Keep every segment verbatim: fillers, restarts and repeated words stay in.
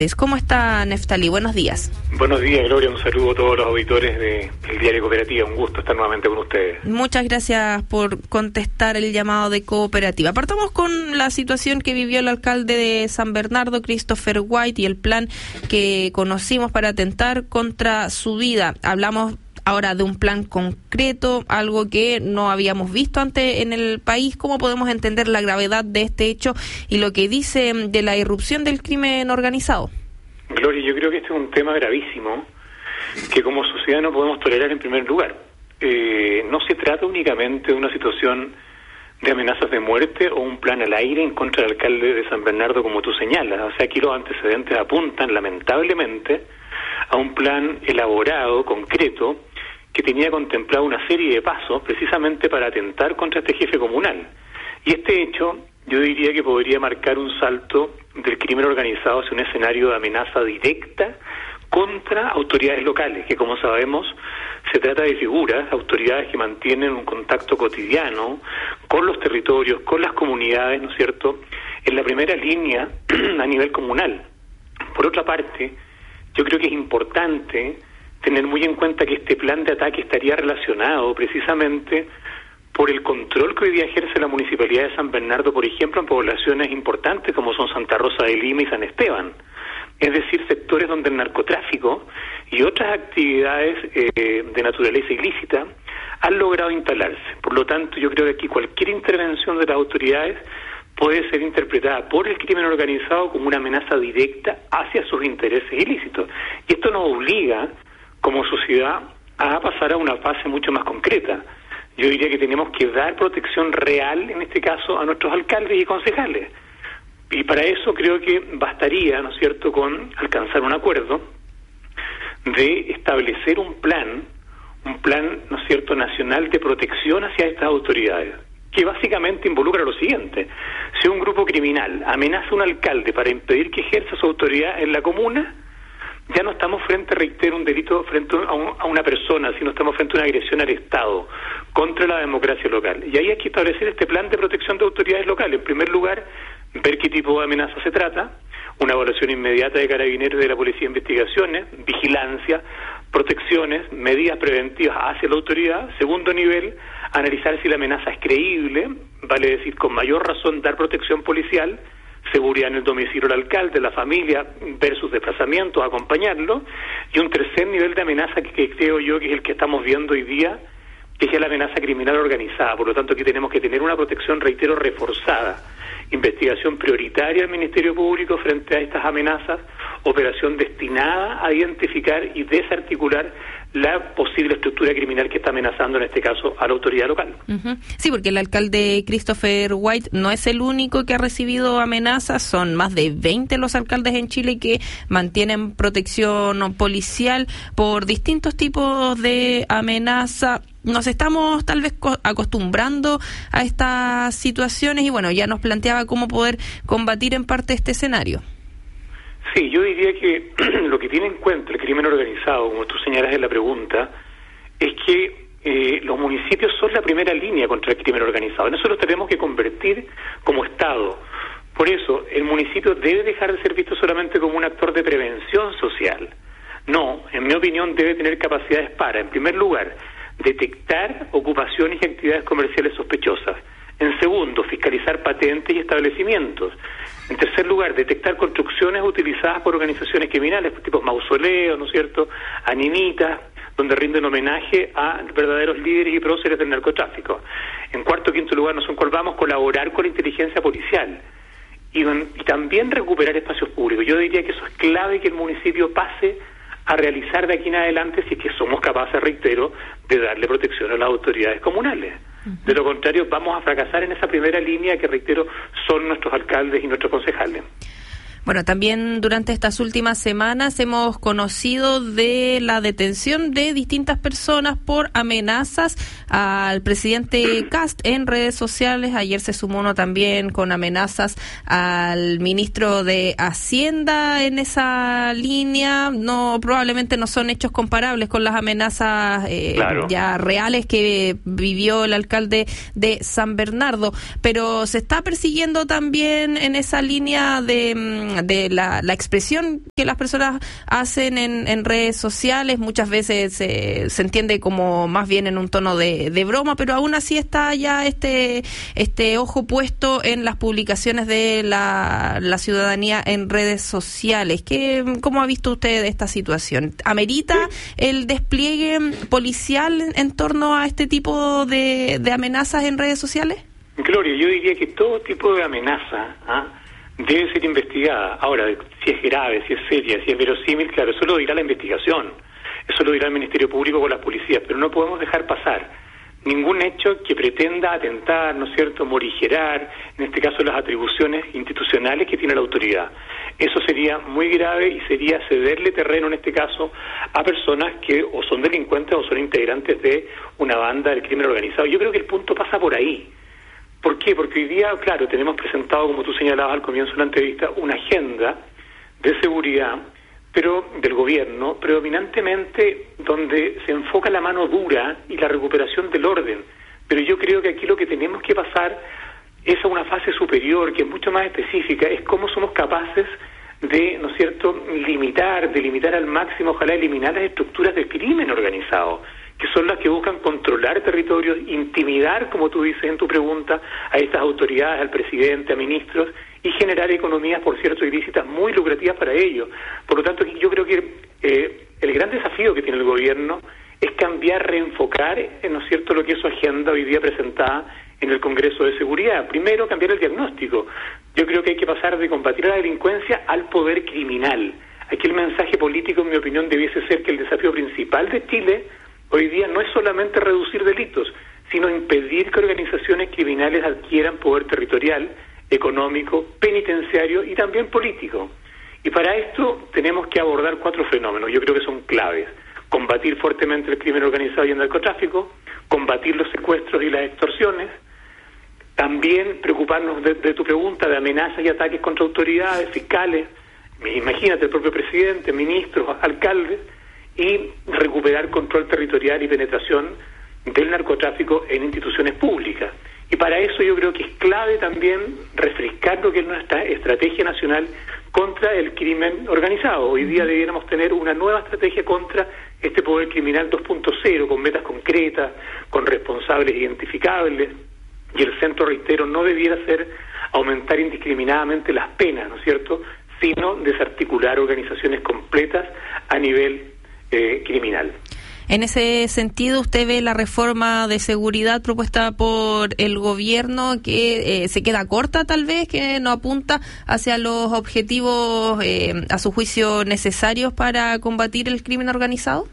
¿Cómo está, Neftalí? Buenos días. Buenos días, Gloria. Un saludo a todos los auditores de El Diario Cooperativa. Un gusto estar nuevamente con ustedes. Muchas gracias por contestar el llamado de Cooperativa. Partamos con la situación que vivió el alcalde de San Bernardo, Christopher White, y el plan que conocimos para atentar contra su vida. Hablamos ahora de un plan concreto, algo que no habíamos visto antes en el país. ¿Cómo podemos entender la gravedad de este hecho y lo que dice de la irrupción del crimen organizado? Gloria, yo creo que este es un tema gravísimo que como sociedad no podemos tolerar en primer lugar. Eh, no se trata únicamente de una situación de amenazas de muerte o un plan al aire en contra del alcalde de San Bernardo, como tú señalas. O sea, aquí los antecedentes apuntan, lamentablemente, a un plan elaborado, concreto, que tenía contemplado una serie de pasos precisamente para atentar contra este jefe comunal. Y este hecho, yo diría que podría marcar un salto del crimen organizado hacia un escenario de amenaza directa contra autoridades locales, que como sabemos se trata de figuras, autoridades que mantienen un contacto cotidiano con los territorios, con las comunidades, ¿no es cierto?, en la primera línea a nivel comunal. Por otra parte, yo creo que es importante tener muy en cuenta que este plan de ataque estaría relacionado precisamente por el control que hoy día ejerce la Municipalidad de San Bernardo, por ejemplo, en poblaciones importantes como son Santa Rosa de Lima y San Esteban. Es decir, sectores donde el narcotráfico y otras actividades eh, de naturaleza ilícita han logrado instalarse. Por lo tanto, yo creo que aquí cualquier intervención de las autoridades puede ser interpretada por el crimen organizado como una amenaza directa hacia sus intereses ilícitos. Y esto nos obliga, como sociedad, a pasar a una fase mucho más concreta. Yo diría que tenemos que dar protección real, en este caso, a nuestros alcaldes y concejales. Y para eso creo que bastaría, ¿no es cierto?, con alcanzar un acuerdo de establecer un plan, un plan, ¿no es cierto?, nacional de protección hacia estas autoridades, que básicamente involucra lo siguiente: si un grupo criminal amenaza a un alcalde para impedir que ejerza su autoridad en la comuna, ya no estamos frente, reitero, un delito frente a, un, a una persona, sino estamos frente a una agresión al Estado contra la democracia local. Y ahí hay que establecer este plan de protección de autoridades locales. En primer lugar, ver qué tipo de amenaza se trata, una evaluación inmediata de Carabineros, de la Policía de Investigaciones, vigilancia, protecciones, medidas preventivas hacia la autoridad. Segundo nivel, analizar si la amenaza es creíble, vale decir, con mayor razón dar protección policial, seguridad en el domicilio del alcalde, la familia, ver sus desplazamientos, acompañarlo. Y un tercer nivel de amenaza que, que creo yo que es el que estamos viendo hoy día, que es la amenaza criminal organizada. Por lo tanto, aquí tenemos que tener una protección, reitero, reforzada, investigación prioritaria del Ministerio Público frente a estas amenazas, operación destinada a identificar y desarticular la posible estructura criminal que está amenazando, en este caso, a la autoridad local. Uh-huh. Sí, porque el alcalde Christopher White no es el único que ha recibido amenazas, son más de veinte los alcaldes en Chile que mantienen protección policial por distintos tipos de amenaza. Nos estamos tal vez co- acostumbrando a estas situaciones y bueno, ya nos planteaba cómo poder combatir en parte este escenario. Sí, yo diría que lo que tiene en cuenta el crimen organizado, como tú señalas en la pregunta, es que eh, los municipios son la primera línea contra el crimen organizado. En eso lo tenemos que convertir como Estado. Por eso, el municipio debe dejar de ser visto solamente como un actor de prevención social. No, en mi opinión, debe tener capacidades para, en primer lugar, detectar ocupaciones y actividades comerciales sospechosas. En segundo, fiscalizar patentes y establecimientos. En tercer lugar, detectar construcciones utilizadas por organizaciones criminales, tipo mausoleos, ¿no es cierto?, animitas, donde rinden homenaje a verdaderos líderes y próceres del narcotráfico. En cuarto o quinto lugar, nos encolvamos colaborar con la inteligencia policial y, y también recuperar espacios públicos. Yo diría que eso es clave, que el municipio pase a realizar de aquí en adelante, si es que somos capaces, reitero, de darle protección a las autoridades comunales. Uh-huh. De lo contrario, vamos a fracasar en esa primera línea que, reitero, son nuestros alcaldes y nuestros concejales. Bueno, también durante estas últimas semanas hemos conocido de la detención de distintas personas por amenazas al presidente Kast en redes sociales. Ayer se sumó uno también con amenazas al ministro de Hacienda en esa línea. No, probablemente no son hechos comparables con las amenazas eh, claro. ya reales que vivió el alcalde de San Bernardo, pero se está persiguiendo también en esa línea de de la, la expresión que las personas hacen en, en redes sociales. Muchas veces eh, se entiende como más bien en un tono de, de broma, pero aún así está ya este, este ojo puesto en las publicaciones de la, la ciudadanía en redes sociales. ¿Qué, ¿Cómo ha visto usted esta situación? ¿Amerita el despliegue policial en, en torno a este tipo de, de amenazas en redes sociales? Gloria, yo diría que todo tipo de amenaza ¿ah? debe ser investigada. Ahora, si es grave, si es seria, si es verosímil, claro, eso lo dirá la investigación, eso lo dirá el Ministerio Público con las policías, pero no podemos dejar pasar ningún hecho que pretenda atentar, ¿no es cierto?, morigerar, en este caso, las atribuciones institucionales que tiene la autoridad. Eso sería muy grave y sería cederle terreno, en este caso, a personas que o son delincuentes o son integrantes de una banda del crimen organizado. Yo creo que el punto pasa por ahí. ¿Por qué? Porque hoy día, claro, tenemos presentado, como tú señalabas al comienzo de la entrevista, una agenda de seguridad, pero del gobierno, predominantemente donde se enfoca la mano dura y la recuperación del orden. Pero yo creo que aquí lo que tenemos que pasar es a una fase superior, que es mucho más específica, es cómo somos capaces de, ¿no es cierto?, limitar, de limitar al máximo, ojalá eliminar las estructuras del crimen organizado, que son las que buscan controlar territorios, intimidar, como tú dices en tu pregunta, a estas autoridades, al presidente, a ministros, y generar economías, por cierto, ilícitas muy lucrativas para ellos. Por lo tanto, yo creo que eh, el gran desafío que tiene el gobierno es cambiar, reenfocar, eh, ¿no es cierto?, lo que es su agenda hoy día presentada en el Congreso de Seguridad. Primero, cambiar el diagnóstico. Yo creo que hay que pasar de combatir la delincuencia al poder criminal. Aquí el mensaje político, en mi opinión, debiese ser que el desafío principal de Chile hoy día no es solamente reducir delitos, sino impedir que organizaciones criminales adquieran poder territorial, económico, penitenciario y también político. Y para esto tenemos que abordar cuatro fenómenos, yo creo que son claves. Combatir fuertemente el crimen organizado y el narcotráfico, combatir los secuestros y las extorsiones, también preocuparnos de, de tu pregunta, de amenazas y ataques contra autoridades, fiscales, imagínate el propio presidente, ministros, alcaldes, y recuperar control territorial y penetración del narcotráfico en instituciones públicas. Y para eso yo creo que es clave también refrescar lo que es nuestra estrategia nacional contra el crimen organizado. Hoy día debiéramos tener una nueva estrategia contra este poder criminal dos punto cero, con metas concretas, con responsables identificables, y el centro, reitero, no debiera ser aumentar indiscriminadamente las penas, ¿no es cierto?, sino desarticular organizaciones completas a nivel eh, criminal. En ese sentido, ¿usted ve la reforma de seguridad propuesta por el gobierno que eh, se queda corta tal vez, que no apunta hacia los objetivos, eh, a su juicio, necesarios para combatir el crimen organizado?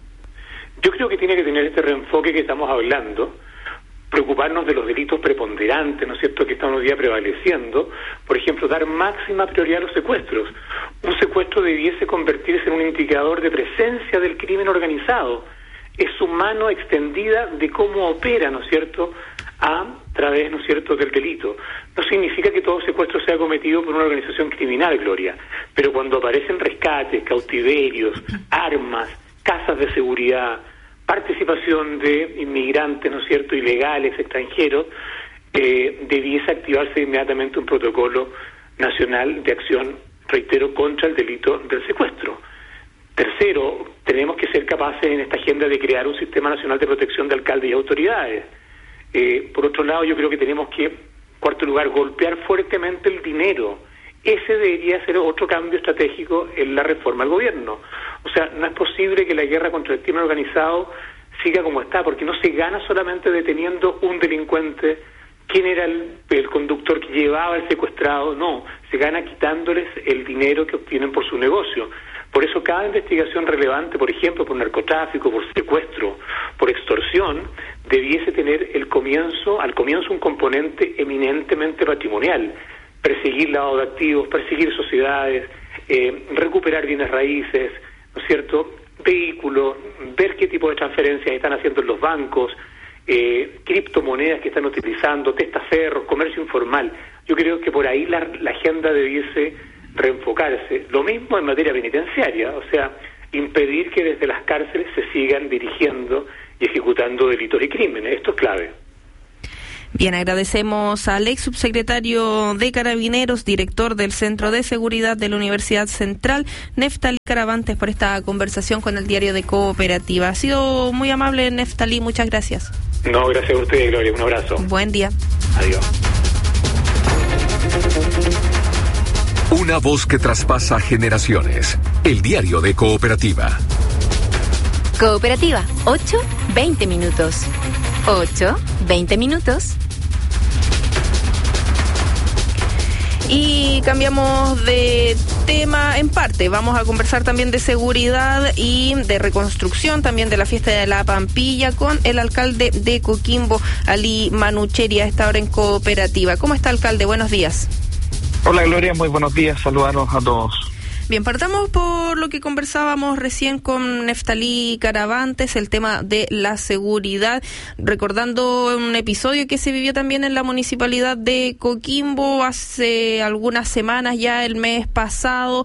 Yo creo que tiene que tener este reenfoque que estamos hablando, preocuparnos de los delitos preponderantes, ¿no es cierto?, que están hoy día prevaleciendo. Por ejemplo, dar máxima prioridad a los secuestros. Un secuestro debiese convertirse en un indicador de presencia del crimen organizado. Es su mano extendida de cómo opera, ¿no es cierto?, a través, ¿no es cierto?, del delito. No significa que todo secuestro sea cometido por una organización criminal, Gloria, pero cuando aparecen rescates, cautiverios, armas, casas de seguridad, participación de inmigrantes, ¿no es cierto?, ilegales, extranjeros, eh, debiese activarse inmediatamente un protocolo nacional de acción, reitero, contra el delito del secuestro. Tercero, tenemos que ser capaces en esta agenda de crear un sistema nacional de protección de alcaldes y autoridades. Eh, por otro lado, yo creo que tenemos que, en cuarto lugar, golpear fuertemente el dinero. Ese debería ser otro cambio estratégico en la reforma del gobierno. O sea, no es posible que la guerra contra el crimen organizado siga como está, porque no se gana solamente deteniendo un delincuente, quién era el, el conductor que llevaba el secuestrado, no, se gana quitándoles el dinero que obtienen por su negocio. Por eso cada investigación relevante, por ejemplo, por narcotráfico, por secuestro, por extorsión, debiese tener el comienzo, al comienzo un componente eminentemente patrimonial. Perseguir lavado de activos, perseguir sociedades, eh, recuperar bienes raíces, ¿no es cierto?, vehículos, ver qué tipo de transferencias están haciendo en los bancos, eh, criptomonedas que están utilizando, testaferros, comercio informal. Yo creo que por ahí la, la agenda debiese reenfocarse. Lo mismo en materia penitenciaria, o sea, impedir que desde las cárceles se sigan dirigiendo y ejecutando delitos y crímenes. Esto es clave. Bien, agradecemos al ex subsecretario de Carabineros, director del Centro de Seguridad de la Universidad Central, Neftalí Caravantes, por esta conversación con el diario de Cooperativa. Ha sido muy amable, Neftalí, muchas gracias. No, gracias a usted, Gloria, un abrazo. Buen día. Adiós. Una voz que traspasa generaciones. El diario de Cooperativa. Cooperativa, ocho, veinte minutos. ocho, veinte minutos. Y cambiamos de tema en parte. Vamos a conversar también de seguridad y de reconstrucción, también de la fiesta de la Pampilla, con el alcalde de Coquimbo, Ali Manucheri, a esta hora en Cooperativa. ¿Cómo está, alcalde? Buenos días. Hola, Gloria, muy buenos días. Saludarlos a todos. Bien, partamos por lo que conversábamos recién con Neftalí Caravantes, el tema de la seguridad, recordando un episodio que se vivió también en la municipalidad de Coquimbo hace algunas semanas, ya el mes pasado,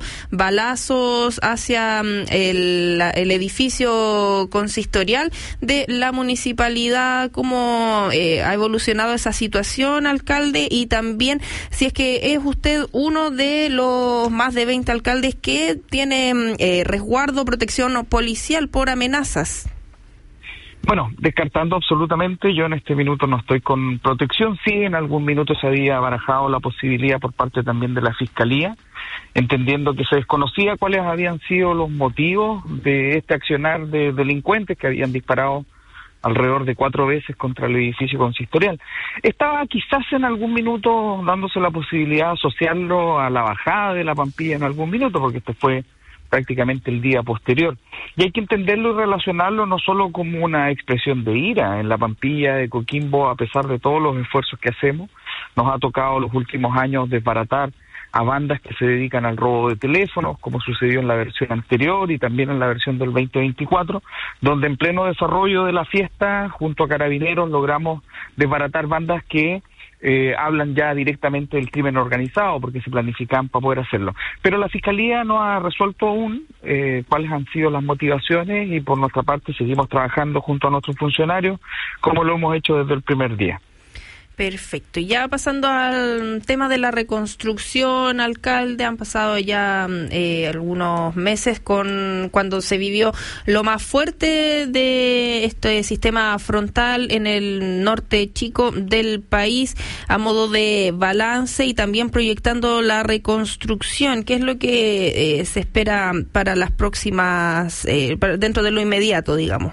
balazos hacia el, el edificio consistorial de la municipalidad. ¿Cómo eh, ha evolucionado esa situación, alcalde? Y también, si es que es usted uno de los más de veinte alcaldes que tiene eh, resguardo, protección policial por amenazas. Bueno, descartando absolutamente, yo en este minuto no estoy con protección. Sí, en algún minuto se había barajado la posibilidad por parte también de la Fiscalía, entendiendo que se desconocía cuáles habían sido los motivos de este accionar de delincuentes que habían disparado alrededor de cuatro veces contra el edificio consistorial. Estaba quizás en algún minuto dándose la posibilidad de asociarlo a la bajada de la Pampilla en algún minuto, porque este fue prácticamente el día posterior. Y hay que entenderlo y relacionarlo no solo como una expresión de ira. En la Pampilla de Coquimbo, a pesar de todos los esfuerzos que hacemos, nos ha tocado los últimos años desbaratar a bandas que se dedican al robo de teléfonos, como sucedió en la versión anterior y también en la versión del veinte veinticuatro, donde en pleno desarrollo de la fiesta, junto a Carabineros, logramos desbaratar bandas que eh, hablan ya directamente del crimen organizado, porque se planifican para poder hacerlo. Pero la Fiscalía no ha resuelto aún eh, cuáles han sido las motivaciones, y por nuestra parte seguimos trabajando junto a nuestros funcionarios, como lo hemos hecho desde el primer día. Perfecto. Y ya pasando al tema de la reconstrucción, alcalde, han pasado ya eh, algunos meses con cuando se vivió lo más fuerte de este sistema frontal en el norte chico del país, a modo de balance y también proyectando la reconstrucción. ¿Qué es lo que eh, se espera para las próximas, eh, para, dentro de lo inmediato, digamos?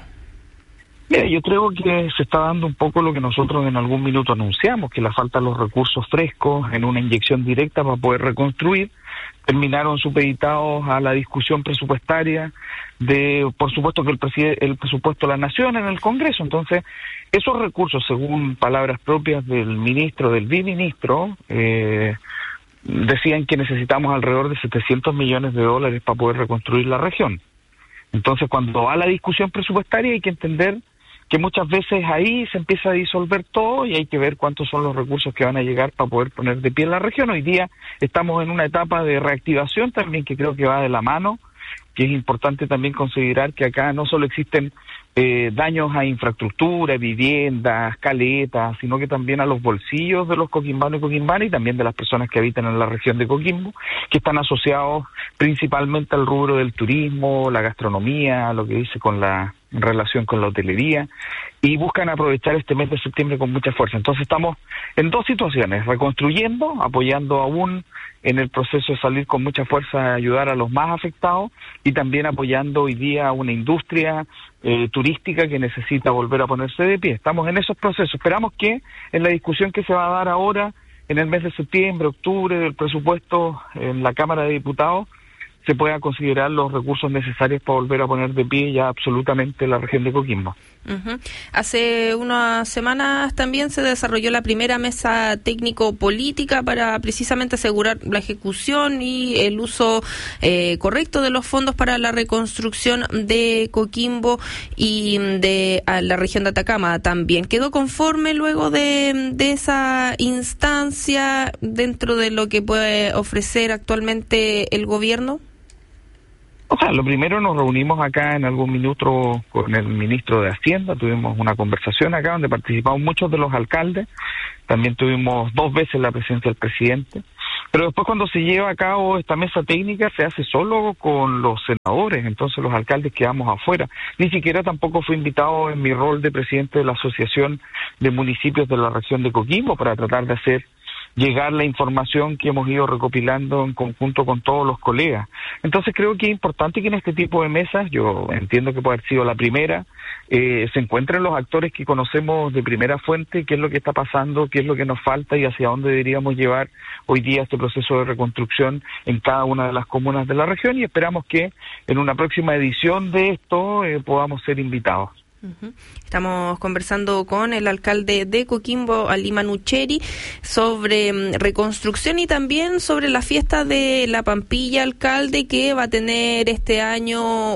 Mira, yo creo que se está dando un poco lo que nosotros en algún minuto anunciamos, que la falta de los recursos frescos en una inyección directa para poder reconstruir, terminaron supeditados a la discusión presupuestaria de, por supuesto, que el, preside, el presupuesto de la Nación en el Congreso. Entonces, esos recursos, según palabras propias del ministro, del biministro, eh, decían que necesitamos alrededor de setecientos millones de dólares para poder reconstruir la región. Entonces, cuando va la discusión presupuestaria, hay que entender que muchas veces ahí se empieza a disolver todo y hay que ver cuántos son los recursos que van a llegar para poder poner de pie la región. Hoy día estamos en una etapa de reactivación también que creo que va de la mano, que es importante también considerar que acá no solo existen eh, daños a infraestructura, viviendas, caletas, sino que también a los bolsillos de los coquimbanos y coquimbanas y también de las personas que habitan en la región de Coquimbo, que están asociados principalmente al rubro del turismo, la gastronomía, lo que dice con la en relación con la hotelería, y buscan aprovechar este mes de septiembre con mucha fuerza. Entonces estamos en dos situaciones, reconstruyendo, apoyando aún en el proceso de salir con mucha fuerza a ayudar a los más afectados, y también apoyando hoy día a una industria eh, turística que necesita volver a ponerse de pie. Estamos en esos procesos. Esperamos que en la discusión que se va a dar ahora, en el mes de septiembre, octubre, del presupuesto en la Cámara de Diputados, se puedan considerar los recursos necesarios para volver a poner de pie ya absolutamente la región de Coquimbo. Uh-huh. Hace unas semanas también se desarrolló la primera mesa técnico-política para precisamente asegurar la ejecución y el uso eh, correcto de los fondos para la reconstrucción de Coquimbo y de a la región de Atacama también. ¿Quedó conforme luego de, de esa instancia dentro de lo que puede ofrecer actualmente el gobierno? O sea, lo primero, nos reunimos acá en algún minuto con el ministro de Hacienda, tuvimos una conversación acá donde participamos muchos de los alcaldes, también tuvimos dos veces la presencia del presidente, pero después cuando se lleva a cabo esta mesa técnica se hace solo con los senadores, entonces los alcaldes quedamos afuera. Ni siquiera tampoco fui invitado en mi rol de presidente de la Asociación de Municipios de la región de Coquimbo para tratar de hacer llegar la información que hemos ido recopilando en conjunto con todos los colegas. Entonces creo que es importante que en este tipo de mesas, yo entiendo que puede haber sido la primera, eh, se encuentren los actores que conocemos de primera fuente, qué es lo que está pasando, qué es lo que nos falta y hacia dónde deberíamos llevar hoy día este proceso de reconstrucción en cada una de las comunas de la región, y esperamos que en una próxima edición de esto eh, podamos ser invitados. Estamos conversando con el alcalde de Coquimbo, Ali Manucheri, sobre um, reconstrucción y también sobre la fiesta de la Pampilla, alcalde, que va a tener este año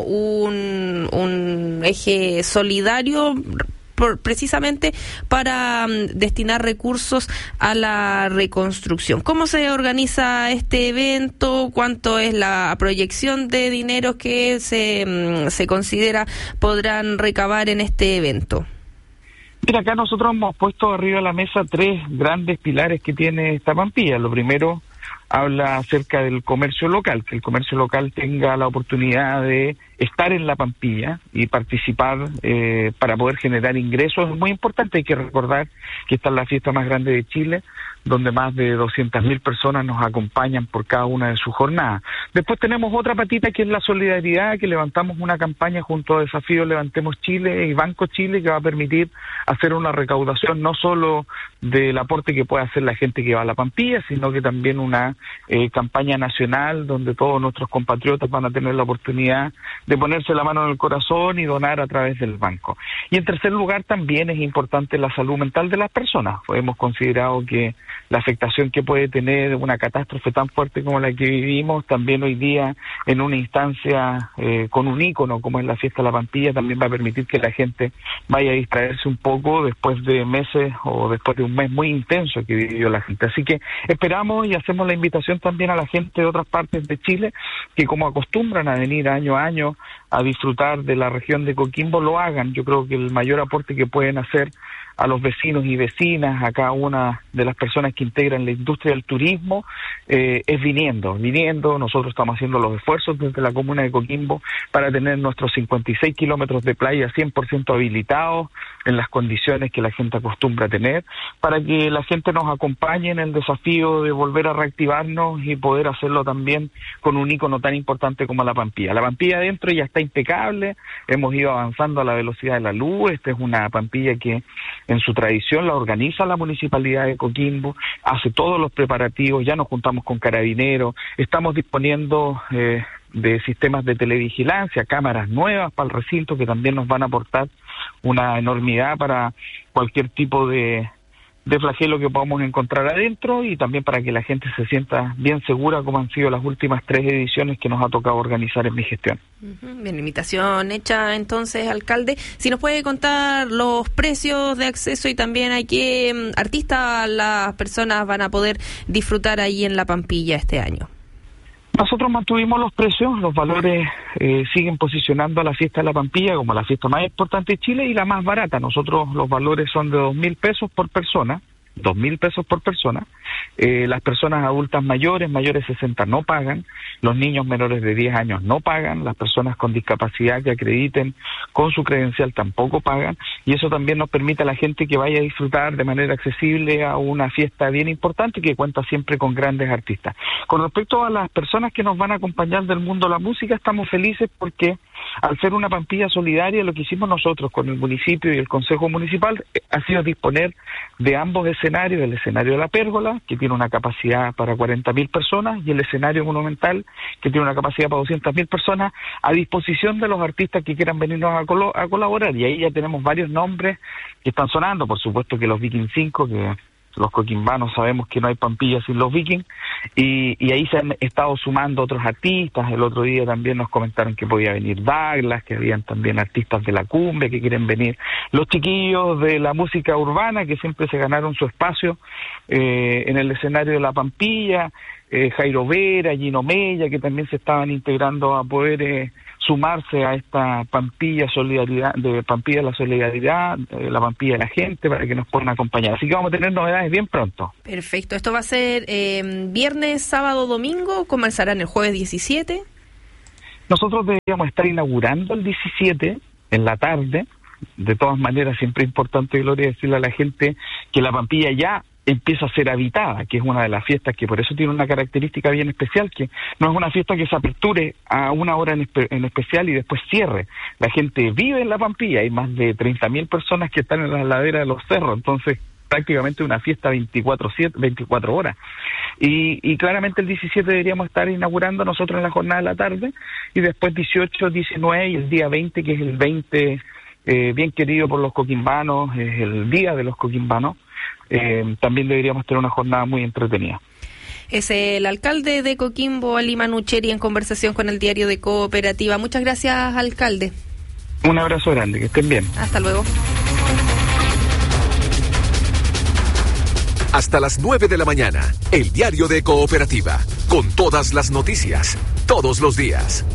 un, un eje solidario Por, precisamente para um, destinar recursos a la reconstrucción. ¿Cómo se organiza este evento? ¿Cuánto es la proyección de dinero que se, um, se considera podrán recabar en este evento? Mira, acá nosotros hemos puesto arriba de la mesa tres grandes pilares que tiene esta Pampilla. Lo primero habla acerca del comercio local, que el comercio local tenga la oportunidad de estar en la Pampilla y participar eh, para poder generar ingresos. Es muy importante, hay que recordar que esta es la fiesta más grande de Chile, donde más de doscientas mil personas nos acompañan por cada una de sus jornadas. Después tenemos otra patita que es la solidaridad, que levantamos una campaña junto a Desafío Levantemos Chile y Banco Chile, que va a permitir hacer una recaudación no solo del aporte que puede hacer la gente que va a la Pampilla, sino que también una eh, campaña nacional donde todos nuestros compatriotas van a tener la oportunidad de ponerse la mano en el corazón y donar a través del banco. Y en tercer lugar también es importante la salud mental de las personas. Hemos considerado que la afectación que puede tener una catástrofe tan fuerte como la que vivimos, también hoy día en una instancia eh, con un ícono como es la fiesta de la Pampilla, también va a permitir que la gente vaya a distraerse un poco después de meses o después de un mes muy intenso que vivió la gente. Así que esperamos y hacemos la invitación también a la gente de otras partes de Chile que, como acostumbran a venir año a año a disfrutar de la región de Coquimbo, lo hagan. Yo creo que el mayor aporte que pueden hacer a los vecinos y vecinas, a cada una de las personas que integran la industria del turismo, eh, es viniendo, viniendo. Nosotros estamos haciendo los esfuerzos desde la comuna de Coquimbo para tener nuestros cincuenta y seis kilómetros de playa cien por ciento habilitados en las condiciones que la gente acostumbra a tener, para que la gente nos acompañe en el desafío de volver a reactivarnos y poder hacerlo también con un ícono tan importante como la Pampilla. La Pampilla adentro ya está impecable, hemos ido avanzando a la velocidad de la luz. Esta es una Pampilla que en su tradición la organiza la Municipalidad de Coquimbo, hace todos los preparativos, ya nos juntamos con Carabineros, estamos disponiendo eh, de sistemas de televigilancia, cámaras nuevas para el recinto que también nos van a aportar una enormidad para cualquier tipo de, de flagelo que podamos encontrar adentro, y también para que la gente se sienta bien segura, como han sido las últimas tres ediciones que nos ha tocado organizar en mi gestión. Uh-huh. Bien, invitación hecha entonces, alcalde. Si nos puede contar los precios de acceso y también a qué um, artistas las personas van a poder disfrutar ahí en la Pampilla este año. Nosotros mantuvimos los precios, los valores eh, siguen posicionando a la fiesta de la Pampilla como la fiesta más importante de Chile y la más barata. Nosotros los valores son de dos mil pesos por persona, dos mil pesos por persona. Eh, las personas adultas mayores, mayores de sesenta no pagan, los niños menores de diez años no pagan, las personas con discapacidad que acrediten con su credencial tampoco pagan, y eso también nos permite a la gente que vaya a disfrutar de manera accesible a una fiesta bien importante que cuenta siempre con grandes artistas. Con respecto a las personas que nos van a acompañar del mundo de la música, estamos felices porque al ser una Pampilla solidaria, lo que hicimos nosotros con el municipio y el Consejo Municipal ha sido disponer de ambos escenarios, el escenario de la Pérgola, que tiene una capacidad para cuarenta mil personas, y el escenario monumental, que tiene una capacidad para doscientas mil personas, a disposición de los artistas que quieran venirnos a, colo- a colaborar. Y ahí ya tenemos varios nombres que están sonando, por supuesto que los Viking cinco, que Los coquimbanos sabemos que no hay Pampilla sin los Vikings, y, y ahí se han estado sumando otros artistas. El otro día también nos comentaron que podía venir Douglas, que habían también artistas de la cumbia que quieren venir. Los chiquillos de la música urbana, que siempre se ganaron su espacio eh, en el escenario de la Pampilla, eh, Jairo Vera, Gino Mella, que también se estaban integrando a poder eh, sumarse a esta Pampilla solidaridad, de Pampilla de la solidaridad, de la Pampilla de la gente, para que nos puedan acompañar. Así que vamos a tener novedades bien pronto. Perfecto. ¿Esto va a ser eh, viernes, sábado, domingo? ¿Comenzarán el jueves diecisiete? Nosotros deberíamos estar inaugurando el diecisiete en la tarde. De todas maneras, siempre es importante, Gloria, decirle a la gente que la Pampilla ya empieza a ser habitada, que es una de las fiestas que por eso tiene una característica bien especial, que no es una fiesta que se aperture a una hora en, espe- en especial y después cierre. La gente vive en la Pampilla, hay más de treinta mil personas que están en la ladera de los cerros, entonces prácticamente una fiesta veinticuatro horas. Y, y claramente el diecisiete deberíamos estar inaugurando nosotros en la jornada de la tarde, y después dieciocho, diecinueve y el día veinte, que es el veinte eh, bien querido por los coquimbanos, es el día de los coquimbanos. Eh, también deberíamos tener una jornada muy entretenida. Es el alcalde de Coquimbo, Ali Manucheri, en conversación con el diario de Cooperativa. Muchas gracias, alcalde. Un abrazo grande, que estén bien. Hasta luego. Hasta las nueve de la mañana, el diario de Cooperativa, con todas las noticias, todos los días.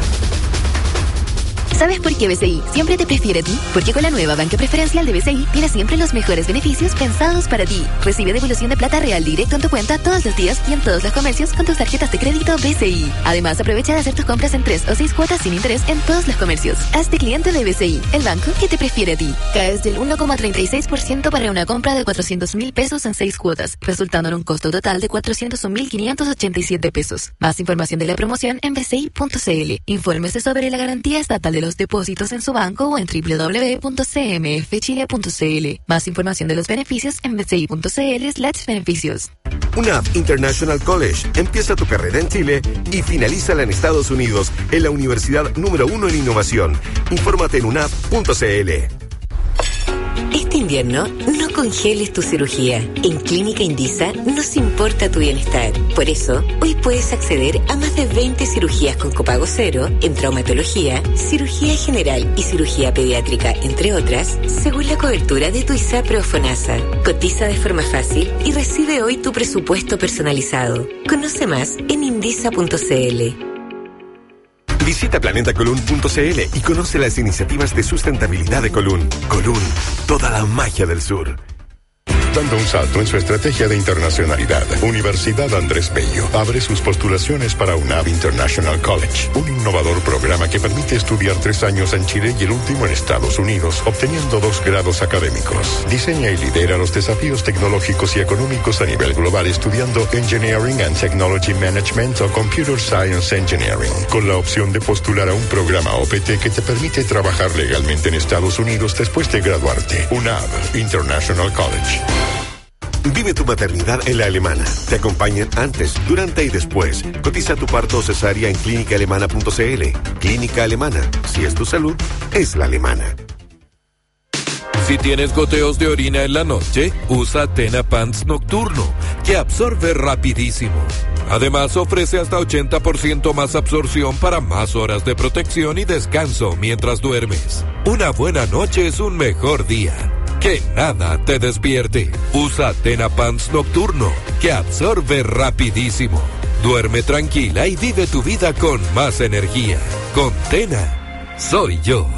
¿Sabes por qué B C I siempre te prefiere a ti? Porque con la nueva banca preferencial de B C I tienes siempre los mejores beneficios pensados para ti. Recibe devolución de plata real directo en tu cuenta todos los días y en todos los comercios con tus tarjetas de crédito B C I. Además, aprovecha de hacer tus compras en tres o seis cuotas sin interés en todos los comercios. Hazte cliente de B C I, el banco que te prefiere a ti. Caes del uno coma treinta y seis por ciento para una compra de cuatrocientos mil pesos en seis cuotas, resultando en un costo total de cuatrocientos un mil quinientos ochenta y siete pesos. Más información de la promoción en b c i punto c l. Infórmese sobre la garantía estatal de los depósitos en su banco o en doble u doble u doble u punto c m f chile punto c l. Más información de los beneficios en b c i punto c l slash beneficios. U N A V International College. Empieza tu carrera en Chile y finalízala en Estados Unidos en la universidad número uno en innovación. Infórmate en u n a v punto c l. Este invierno, no congeles tu cirugía. En Clínica Indisa nos importa tu bienestar. Por eso, hoy puedes acceder a más de veinte cirugías con copago cero en traumatología, cirugía general y cirugía pediátrica, entre otras, según la cobertura de tu ISAPRE o FONASA. Cotiza de forma fácil y recibe hoy tu presupuesto personalizado. Conoce más en indisa punto c l. Visita planeta colún punto c l y conoce las iniciativas de sustentabilidad de Colún. Colún, toda la magia del sur. Dando un salto en su estrategia de internacionalidad, Universidad Andrés Bello abre sus postulaciones para U N A V International College, un innovador programa que permite estudiar tres años en Chile y el último en Estados Unidos, obteniendo dos grados académicos. Diseña y lidera los desafíos tecnológicos y económicos a nivel global estudiando Engineering and Technology Management o Computer Science Engineering, con la opción de postular a un programa O P T que te permite trabajar legalmente en Estados Unidos después de graduarte. U N A V International College. Vive tu maternidad en la Alemana. Te acompañan antes, durante y después. Cotiza tu parto o cesárea en clínica alemana punto c l. Clínica Alemana. Si es tu salud, es la alemana. Si tienes goteos de orina en la noche, usa Tena Pants Nocturno, que absorbe rapidísimo. Además, ofrece hasta ochenta por ciento más absorción para más horas de protección y descanso mientras duermes. Una buena noche es un mejor día. Que nada te despierte. Usa Tena Pants Nocturno, que absorbe rapidísimo. Duerme tranquila y vive tu vida con más energía. Con Tena, soy yo.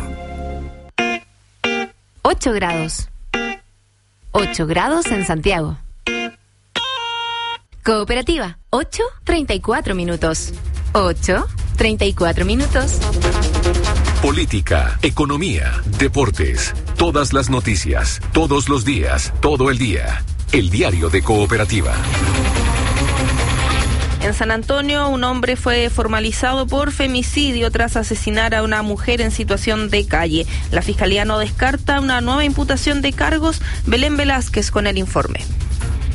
ocho grados. ocho grados en Santiago. Cooperativa, ocho treinta y cuatro minutos. ocho treinta y cuatro minutos. Política, economía, deportes, todas las noticias, todos los días, todo el día. El diario de Cooperativa. En San Antonio, un hombre fue formalizado por femicidio tras asesinar a una mujer en situación de calle. La Fiscalía no descarta una nueva imputación de cargos. Belén Velázquez con el informe.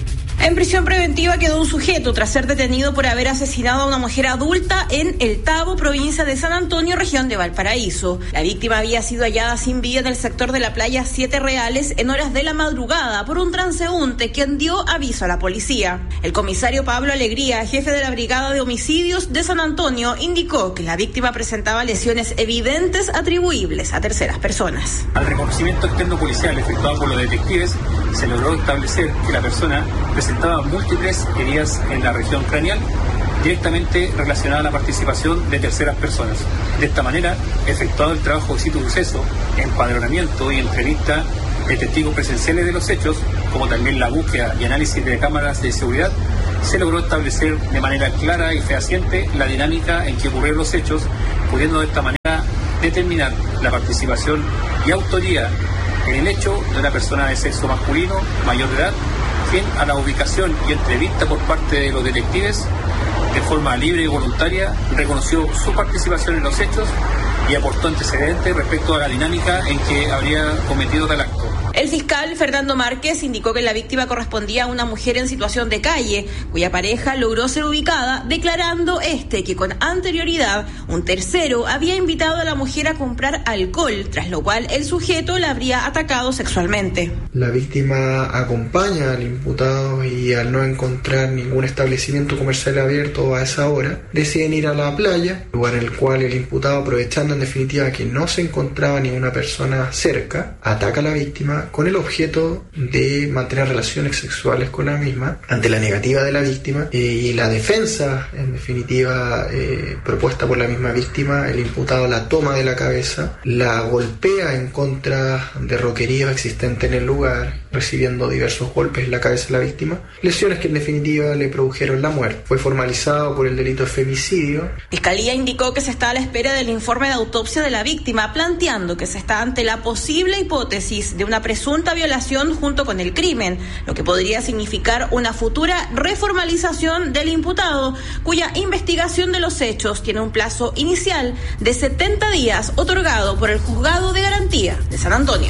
En prisión preventiva quedó un sujeto tras ser detenido por haber asesinado a una mujer adulta en El Tabo, provincia de San Antonio, región de Valparaíso. La víctima había sido hallada sin vida en el sector de la playa Siete Reales en horas de la madrugada por un transeúnte quien dio aviso a la policía. El comisario Pablo Alegría, jefe de la Brigada de Homicidios de San Antonio, indicó que la víctima presentaba lesiones evidentes atribuibles a terceras personas. Al reconocimiento externo policial efectuado por los detectives, se logró establecer que la persona presentaba múltiples heridas en la región craneal directamente relacionada a la participación de terceras personas. De esta manera, efectuado el trabajo de sitio de suceso, empadronamiento y entrevista de testigos presenciales de los hechos, como también la búsqueda y análisis de cámaras de seguridad, se logró establecer de manera clara y fehaciente la dinámica en que ocurrieron los hechos, pudiendo de esta manera determinar la participación y autoría en el hecho de una persona de sexo masculino mayor de edad, quien a la ubicación y entrevista por parte de los detectives de forma libre y voluntaria reconoció su participación en los hechos y aportó antecedentes respecto a la dinámica en que habría cometido tal acto. El fiscal Fernando Márquez indicó que la víctima correspondía a una mujer en situación de calle, cuya pareja logró ser ubicada, declarando este que con anterioridad un tercero había invitado a la mujer a comprar alcohol, tras lo cual el sujeto la habría atacado sexualmente. La víctima acompaña al imputado y al no encontrar ningún establecimiento comercial abierto a esa hora, deciden ir a la playa, lugar en el cual el imputado, aprovechando en definitiva que no se encontraba ninguna persona cerca, ataca a la víctima con el objeto de mantener relaciones sexuales con la misma. Ante la negativa de la víctima eh, y la defensa, en definitiva, eh, propuesta por la misma víctima, el imputado la toma de la cabeza, la golpea en contra de roqueríos existentes en el lugar, recibiendo diversos golpes en la cabeza de la víctima, lesiones que en definitiva le produjeron la muerte. Fue formalizado por el delito de femicidio. Fiscalía indicó que se está a la espera del informe de autopsia de la víctima, planteando que se está ante la posible hipótesis de una presunta violación junto con el crimen, lo que podría significar una futura reformalización del imputado, cuya investigación de los hechos tiene un plazo inicial de setenta días otorgado por el Juzgado de Garantía de San Antonio.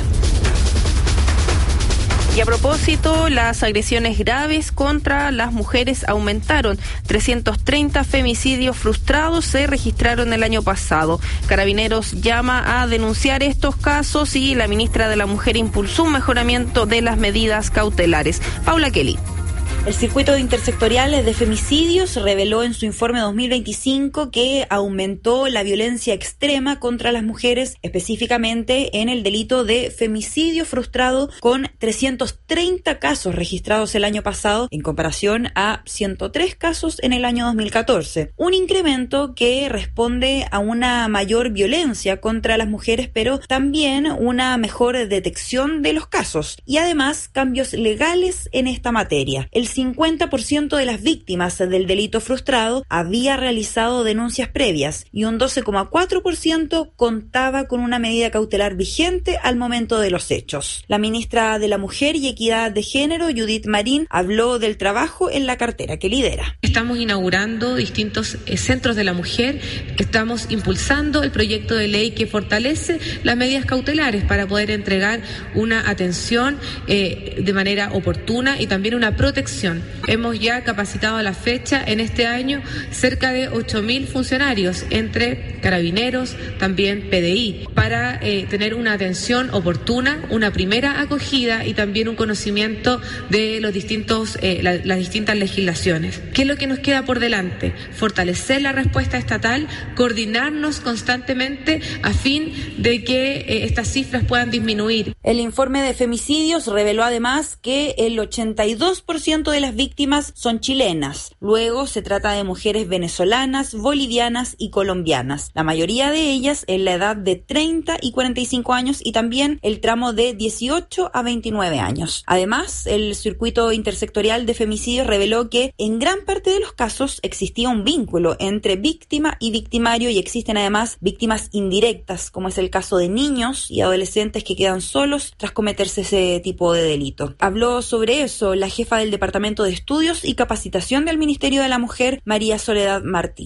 Y a propósito, las agresiones graves contra las mujeres aumentaron. trescientos treinta femicidios frustrados se registraron el año pasado. Carabineros llama a denunciar estos casos y la ministra de la Mujer impulsó un mejoramiento de las medidas cautelares. Paula Kelly. El Circuito Intersectorial de Femicidios reveló en su informe dos mil veinticinco que aumentó la violencia extrema contra las mujeres, específicamente en el delito de femicidio frustrado, con trescientos treinta casos registrados el año pasado en comparación a ciento tres casos en el año dos mil catorce. Un incremento que responde a una mayor violencia contra las mujeres, pero también una mejor detección de los casos y además cambios legales en esta materia. El cincuenta por ciento de las víctimas del delito frustrado había realizado denuncias previas y un doce coma cuatro por ciento contaba con una medida cautelar vigente al momento de los hechos. La ministra de la Mujer y Equidad de Género, Judith Marín, habló del trabajo en la cartera que lidera. Estamos inaugurando distintos eh, centros de la mujer, estamos impulsando el proyecto de ley que fortalece las medidas cautelares para poder entregar una atención eh, de manera oportuna y también una protección. Hemos ya capacitado a la fecha en este año cerca de ocho mil funcionarios entre carabineros, también P D I, para eh, tener una atención oportuna, una primera acogida y también un conocimiento de los distintos, eh, la, las distintas legislaciones. ¿Qué es lo que nos queda por delante? Fortalecer la respuesta estatal, coordinarnos constantemente a fin de que eh, estas cifras puedan disminuir. El informe de femicidios reveló además que el ochenta y dos por ciento de las víctimas son chilenas. Luego se trata de mujeres venezolanas, bolivianas y colombianas. La mayoría de ellas en la edad de treinta y cuarenta y cinco años y también el tramo de dieciocho a veintinueve años. Además, el Circuito Intersectorial de Femicidios reveló que en gran parte de los casos existía un vínculo entre víctima y victimario y existen además víctimas indirectas, como es el caso de niños y adolescentes que quedan solos tras cometerse ese tipo de delito. Habló sobre eso la jefa del Departamento de Estudios y Capacitación del Ministerio de la Mujer, María Soledad Martín.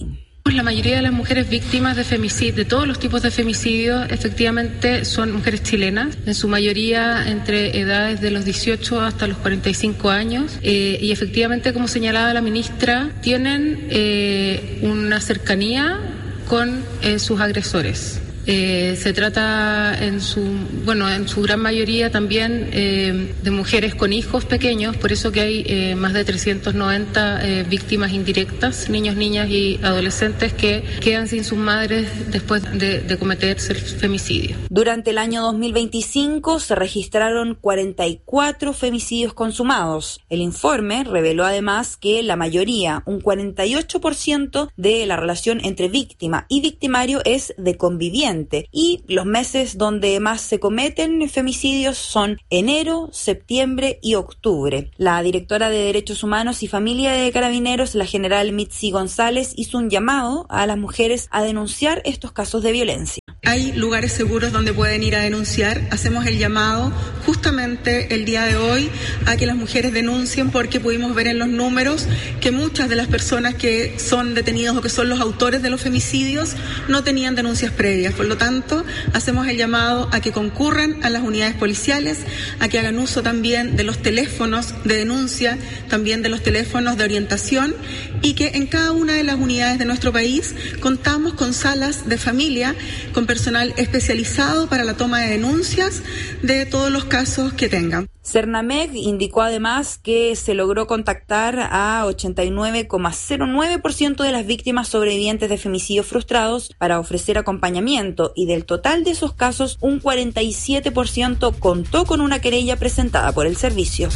La mayoría de las mujeres víctimas de femicidio, de todos los tipos de femicidios, efectivamente son mujeres chilenas, en su mayoría entre edades de los dieciocho hasta los cuarenta y cinco años, eh, y efectivamente, como señalaba la ministra, tienen eh, una cercanía con eh, sus agresores. Eh, se trata en su bueno en su gran mayoría también eh, de mujeres con hijos pequeños, por eso que hay eh, más de trescientos noventa eh, víctimas indirectas, niños, niñas y adolescentes que quedan sin sus madres después de, de cometerse el femicidio. Durante el año dos mil veinticinco se registraron cuarenta y cuatro femicidios consumados. El informe reveló además que la mayoría, un cuarenta y ocho por ciento de la relación entre víctima y victimario es de conviviente. Y los meses donde más se cometen femicidios son enero, septiembre y octubre. La directora de Derechos Humanos y Familia de Carabineros, la general Mitzi González, hizo un llamado a las mujeres a denunciar estos casos de violencia. Hay lugares seguros donde pueden ir a denunciar. Hacemos el llamado justamente el día de hoy a que las mujeres denuncien, porque pudimos ver en los números que muchas de las personas que son detenidos o que son los autores de los femicidios no tenían denuncias previas. Por lo tanto, hacemos el llamado a que concurran a las unidades policiales, a que hagan uso también de los teléfonos de denuncia, también de los teléfonos de orientación, y que en cada una de las unidades de nuestro país contamos con salas de familia, con personal especializado para la toma de denuncias de todos los casos que tengan. Cernameg indicó además que se logró contactar a ochenta y nueve coma cero nueve por ciento de las víctimas sobrevivientes de femicidios frustrados para ofrecer acompañamiento, y del total de esos casos, un cuarenta y siete por ciento contó con una querella presentada por el servicio.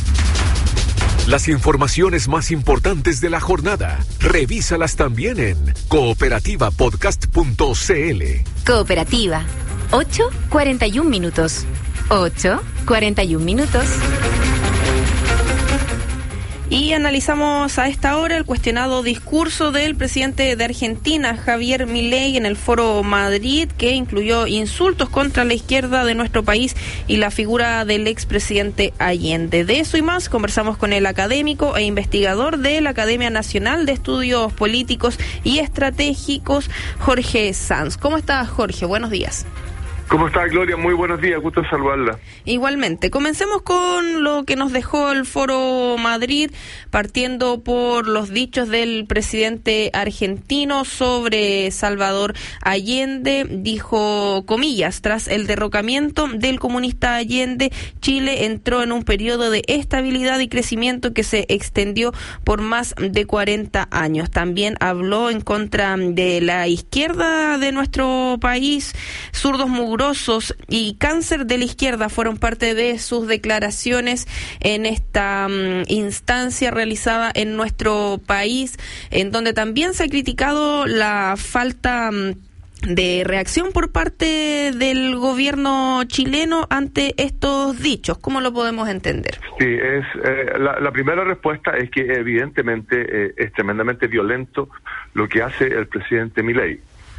Las informaciones más importantes de la jornada, revísalas también en cooperativa podcast punto c l. Cooperativa, ocho cuarenta y un minutos. ocho cuarenta y un minutos. Y analizamos a esta hora el cuestionado discurso del presidente de Argentina, Javier Milei, en el Foro Madrid, que incluyó insultos contra la izquierda de nuestro país y la figura del expresidente Allende. De eso y más conversamos con el académico e investigador de la Academia Nacional de Estudios Políticos y Estratégicos, Jorge Sanz. ¿Cómo estás, Jorge? Buenos días. ¿Cómo está, Gloria? Muy buenos días, gusto saludarla. Igualmente. Comencemos con lo que nos dejó el Foro Madrid, partiendo por los dichos del presidente argentino sobre Salvador Allende. Dijo, comillas, tras el derrocamiento del comunista Allende, Chile entró en un periodo de estabilidad y crecimiento que se extendió por más de cuarenta años. También habló en contra de la izquierda de nuestro país. Zurdos mugrosos y cáncer de la izquierda fueron parte de sus declaraciones en esta um, instancia realizada en nuestro país, en donde también se ha criticado la falta um, de reacción por parte del gobierno chileno ante estos dichos. ¿Cómo lo podemos entender? Sí, es eh, la, la primera respuesta es que evidentemente eh, es tremendamente violento lo que hace el presidente Milei.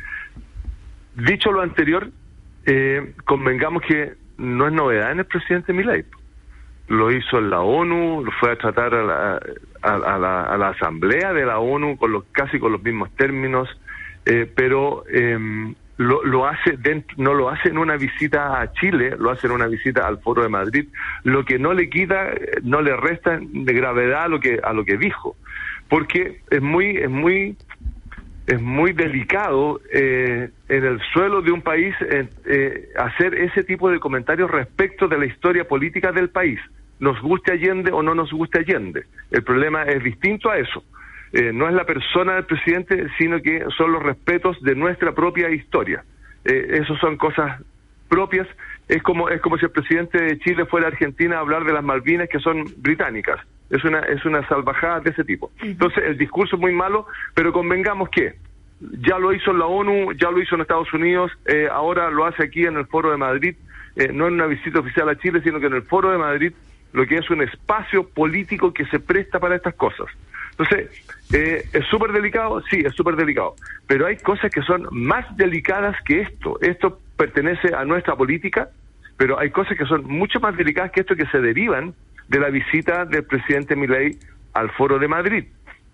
Dicho lo anterior, Eh, convengamos que no es novedad en el presidente Milei. Lo hizo en la ONU, lo fue a tratar a la, a, a la, a la asamblea de la ONU con los, casi con los mismos términos, eh, pero eh, lo, lo hace dentro, no lo hace en una visita a Chile, lo hace en una visita al Foro de Madrid, lo que no le quita, no le resta de gravedad a lo que a lo que dijo, porque es muy es muy es muy delicado eh, en el suelo de un país eh, eh, hacer ese tipo de comentarios respecto de la historia política del país. Nos guste Allende o no nos guste Allende. El problema es distinto a eso. Eh, no es la persona del presidente, sino que son los respetos de nuestra propia historia. Eh, eso son cosas propias. Es como es como si el presidente de Chile fuera a Argentina a hablar de las Malvinas, que son británicas. Es una es una salvajada de ese tipo. Entonces el discurso es muy malo, pero convengamos que ya lo hizo en la ONU, ya lo hizo en Estados Unidos, eh, ahora lo hace aquí en el Foro de Madrid, eh, no en una visita oficial a Chile, sino que en el Foro de Madrid, lo que es un espacio político que se presta para estas cosas. Entonces, eh, ¿es súper delicado? Sí, es súper delicado. Pero hay cosas que son más delicadas que esto. Esto pertenece a nuestra política, pero hay cosas que son mucho más delicadas que esto, que se derivan de la visita del presidente Milei al Foro de Madrid.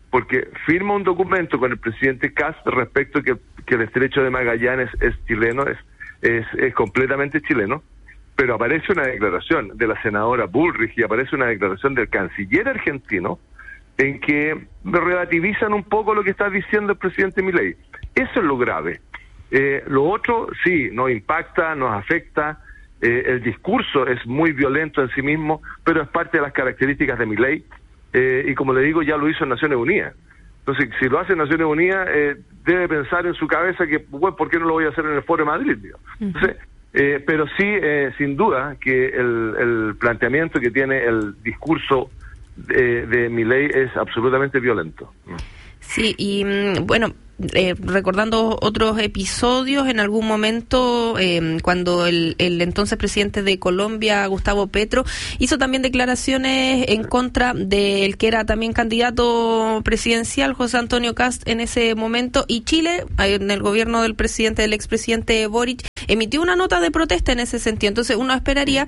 porque firma un documento con el presidente Kast respecto que, que el estrecho de Magallanes es chileno, es, es, es completamente chileno, pero aparece una declaración de la senadora Bullrich y aparece una declaración del canciller argentino en que relativizan un poco lo que está diciendo el presidente Milei. Eso es lo grave. Eh, lo otro, sí, nos impacta, nos afecta, eh, el discurso es muy violento en sí mismo, pero es parte de las características de Milei. Eh, y como le digo, ya lo hizo en Naciones Unidas. Entonces, si lo hace en Naciones Unidas, eh, debe pensar en su cabeza que, bueno, ¿por qué no lo voy a hacer en el Foro de Madrid? Entonces, eh, pero sí, eh, sin duda, que el, el planteamiento que tiene el discurso de, de Milei es absolutamente violento. Sí, y bueno, eh, recordando otros episodios, en algún momento, eh, cuando el, el entonces presidente de Colombia, Gustavo Petro, hizo también declaraciones en contra del que era también candidato presidencial, José Antonio Kast, en ese momento, y Chile, en el gobierno del presidente, del expresidente Boric, emitió una nota de protesta en ese sentido. Entonces uno esperaría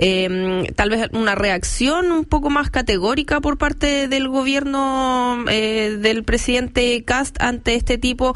eh, tal vez una reacción un poco más categórica por parte del gobierno eh, del presidente Kast ante este tipo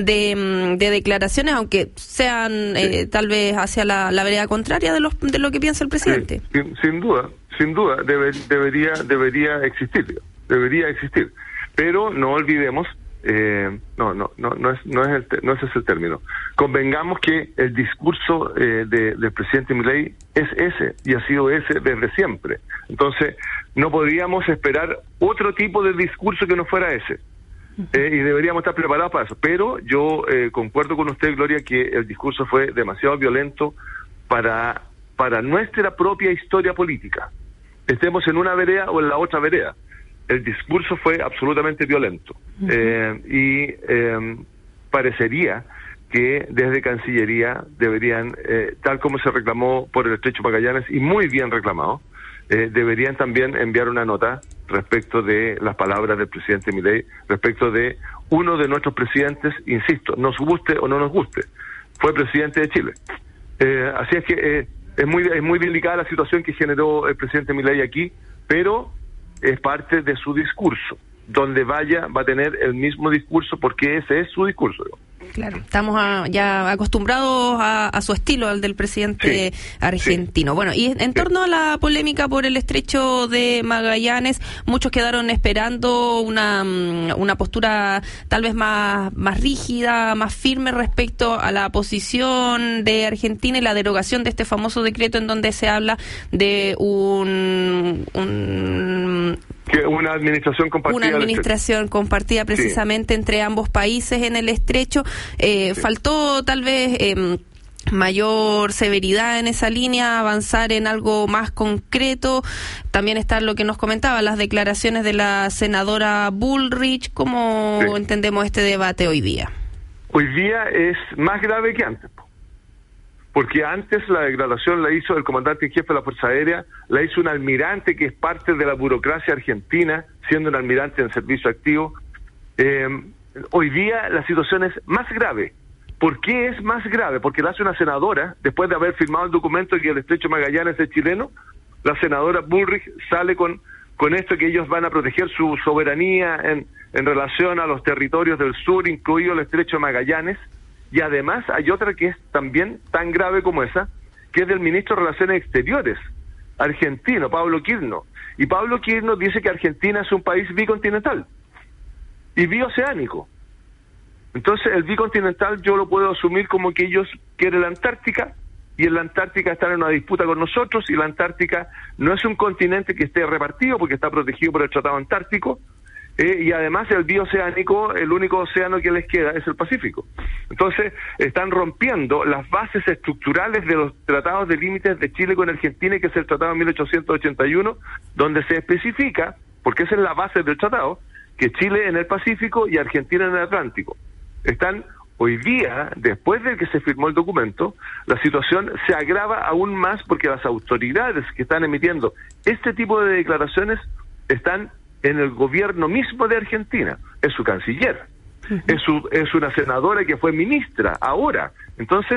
de, de declaraciones, aunque sean eh, tal vez hacia la, la vereda contraria de, los, de lo que piensa el presidente. Sí, sin, sin duda, sin duda, debe, debería, debería existir, debería existir. Pero no olvidemos, eh, no, no, no, no es, no es, el, no ese es el término. Convengamos que el discurso eh, de, del presidente Milei es ese y ha sido ese desde siempre. Entonces, no podríamos esperar otro tipo de discurso que no fuera ese. Eh, y deberíamos estar preparados para eso. Pero yo eh, concuerdo con usted, Gloria, que el discurso fue demasiado violento para, para nuestra propia historia política. Estemos en una vereda o en la otra vereda. El discurso fue absolutamente violento. Uh-huh. Eh, y eh, parecería que desde Cancillería deberían, eh, tal como se reclamó por el Estrecho Magallanes, y muy bien reclamado, eh, deberían también enviar una nota respecto de las palabras del presidente Milei, respecto de uno de nuestros presidentes, insisto, nos guste o no nos guste, fue presidente de Chile. Eh, así es que eh, es muy es muy delicada la situación que generó el presidente Milei aquí, pero es parte de su discurso. Donde vaya va a tener el mismo discurso porque ese es su discurso. Claro, estamos a, ya acostumbrados a, a su estilo, al del presidente sí, argentino. Sí. Bueno, y en torno sí. a la polémica por el estrecho de Magallanes, muchos quedaron esperando una, una postura tal vez más, más rígida, más firme respecto a la posición de Argentina y la derogación de este famoso decreto en donde se habla de un... un que una administración compartida. Una administración compartida precisamente sí. entre ambos países en el estrecho. Eh, sí. Faltó tal vez eh, mayor severidad en esa línea, avanzar en algo más concreto. También está lo que nos comentaba, las declaraciones de la senadora Bullrich. ¿Cómo sí. entendemos este debate hoy día? Hoy día es más grave que antes. Porque antes la declaración la hizo el comandante en jefe de la Fuerza Aérea, la hizo un almirante que es parte de la burocracia argentina, siendo un almirante en servicio activo. Eh, hoy día la situación es más grave. ¿Por qué es más grave? Porque la hace una senadora, después de haber firmado el documento de que el Estrecho Magallanes es chileno, la senadora Bullrich sale con, con esto que ellos van a proteger su soberanía en, en relación a los territorios del sur, incluido el Estrecho de Magallanes. Y además hay otra que es también tan grave como esa, que es del ministro de Relaciones Exteriores argentino, Pablo Quirno. Y Pablo Quirno dice que Argentina es un país bicontinental y bioceánico. Entonces el bicontinental yo lo puedo asumir como que ellos quieren la Antártica, y en la Antártica están en una disputa con nosotros, y la Antártica no es un continente que esté repartido porque está protegido por el Tratado Antártico. Eh, y además el bioceánico, el único océano que les queda es el Pacífico. Entonces están rompiendo las bases estructurales de los tratados de límites de Chile con Argentina, que es el Tratado de mil ochocientos ochenta y uno, donde se especifica, porque esa es la base del tratado, que Chile en el Pacífico y Argentina en el Atlántico. Están hoy día, después de que se firmó el documento, la situación se agrava aún más porque las autoridades que están emitiendo este tipo de declaraciones están en el gobierno mismo de Argentina. Es su canciller, uh-huh. es, su, es una senadora que fue ministra ahora. Entonces,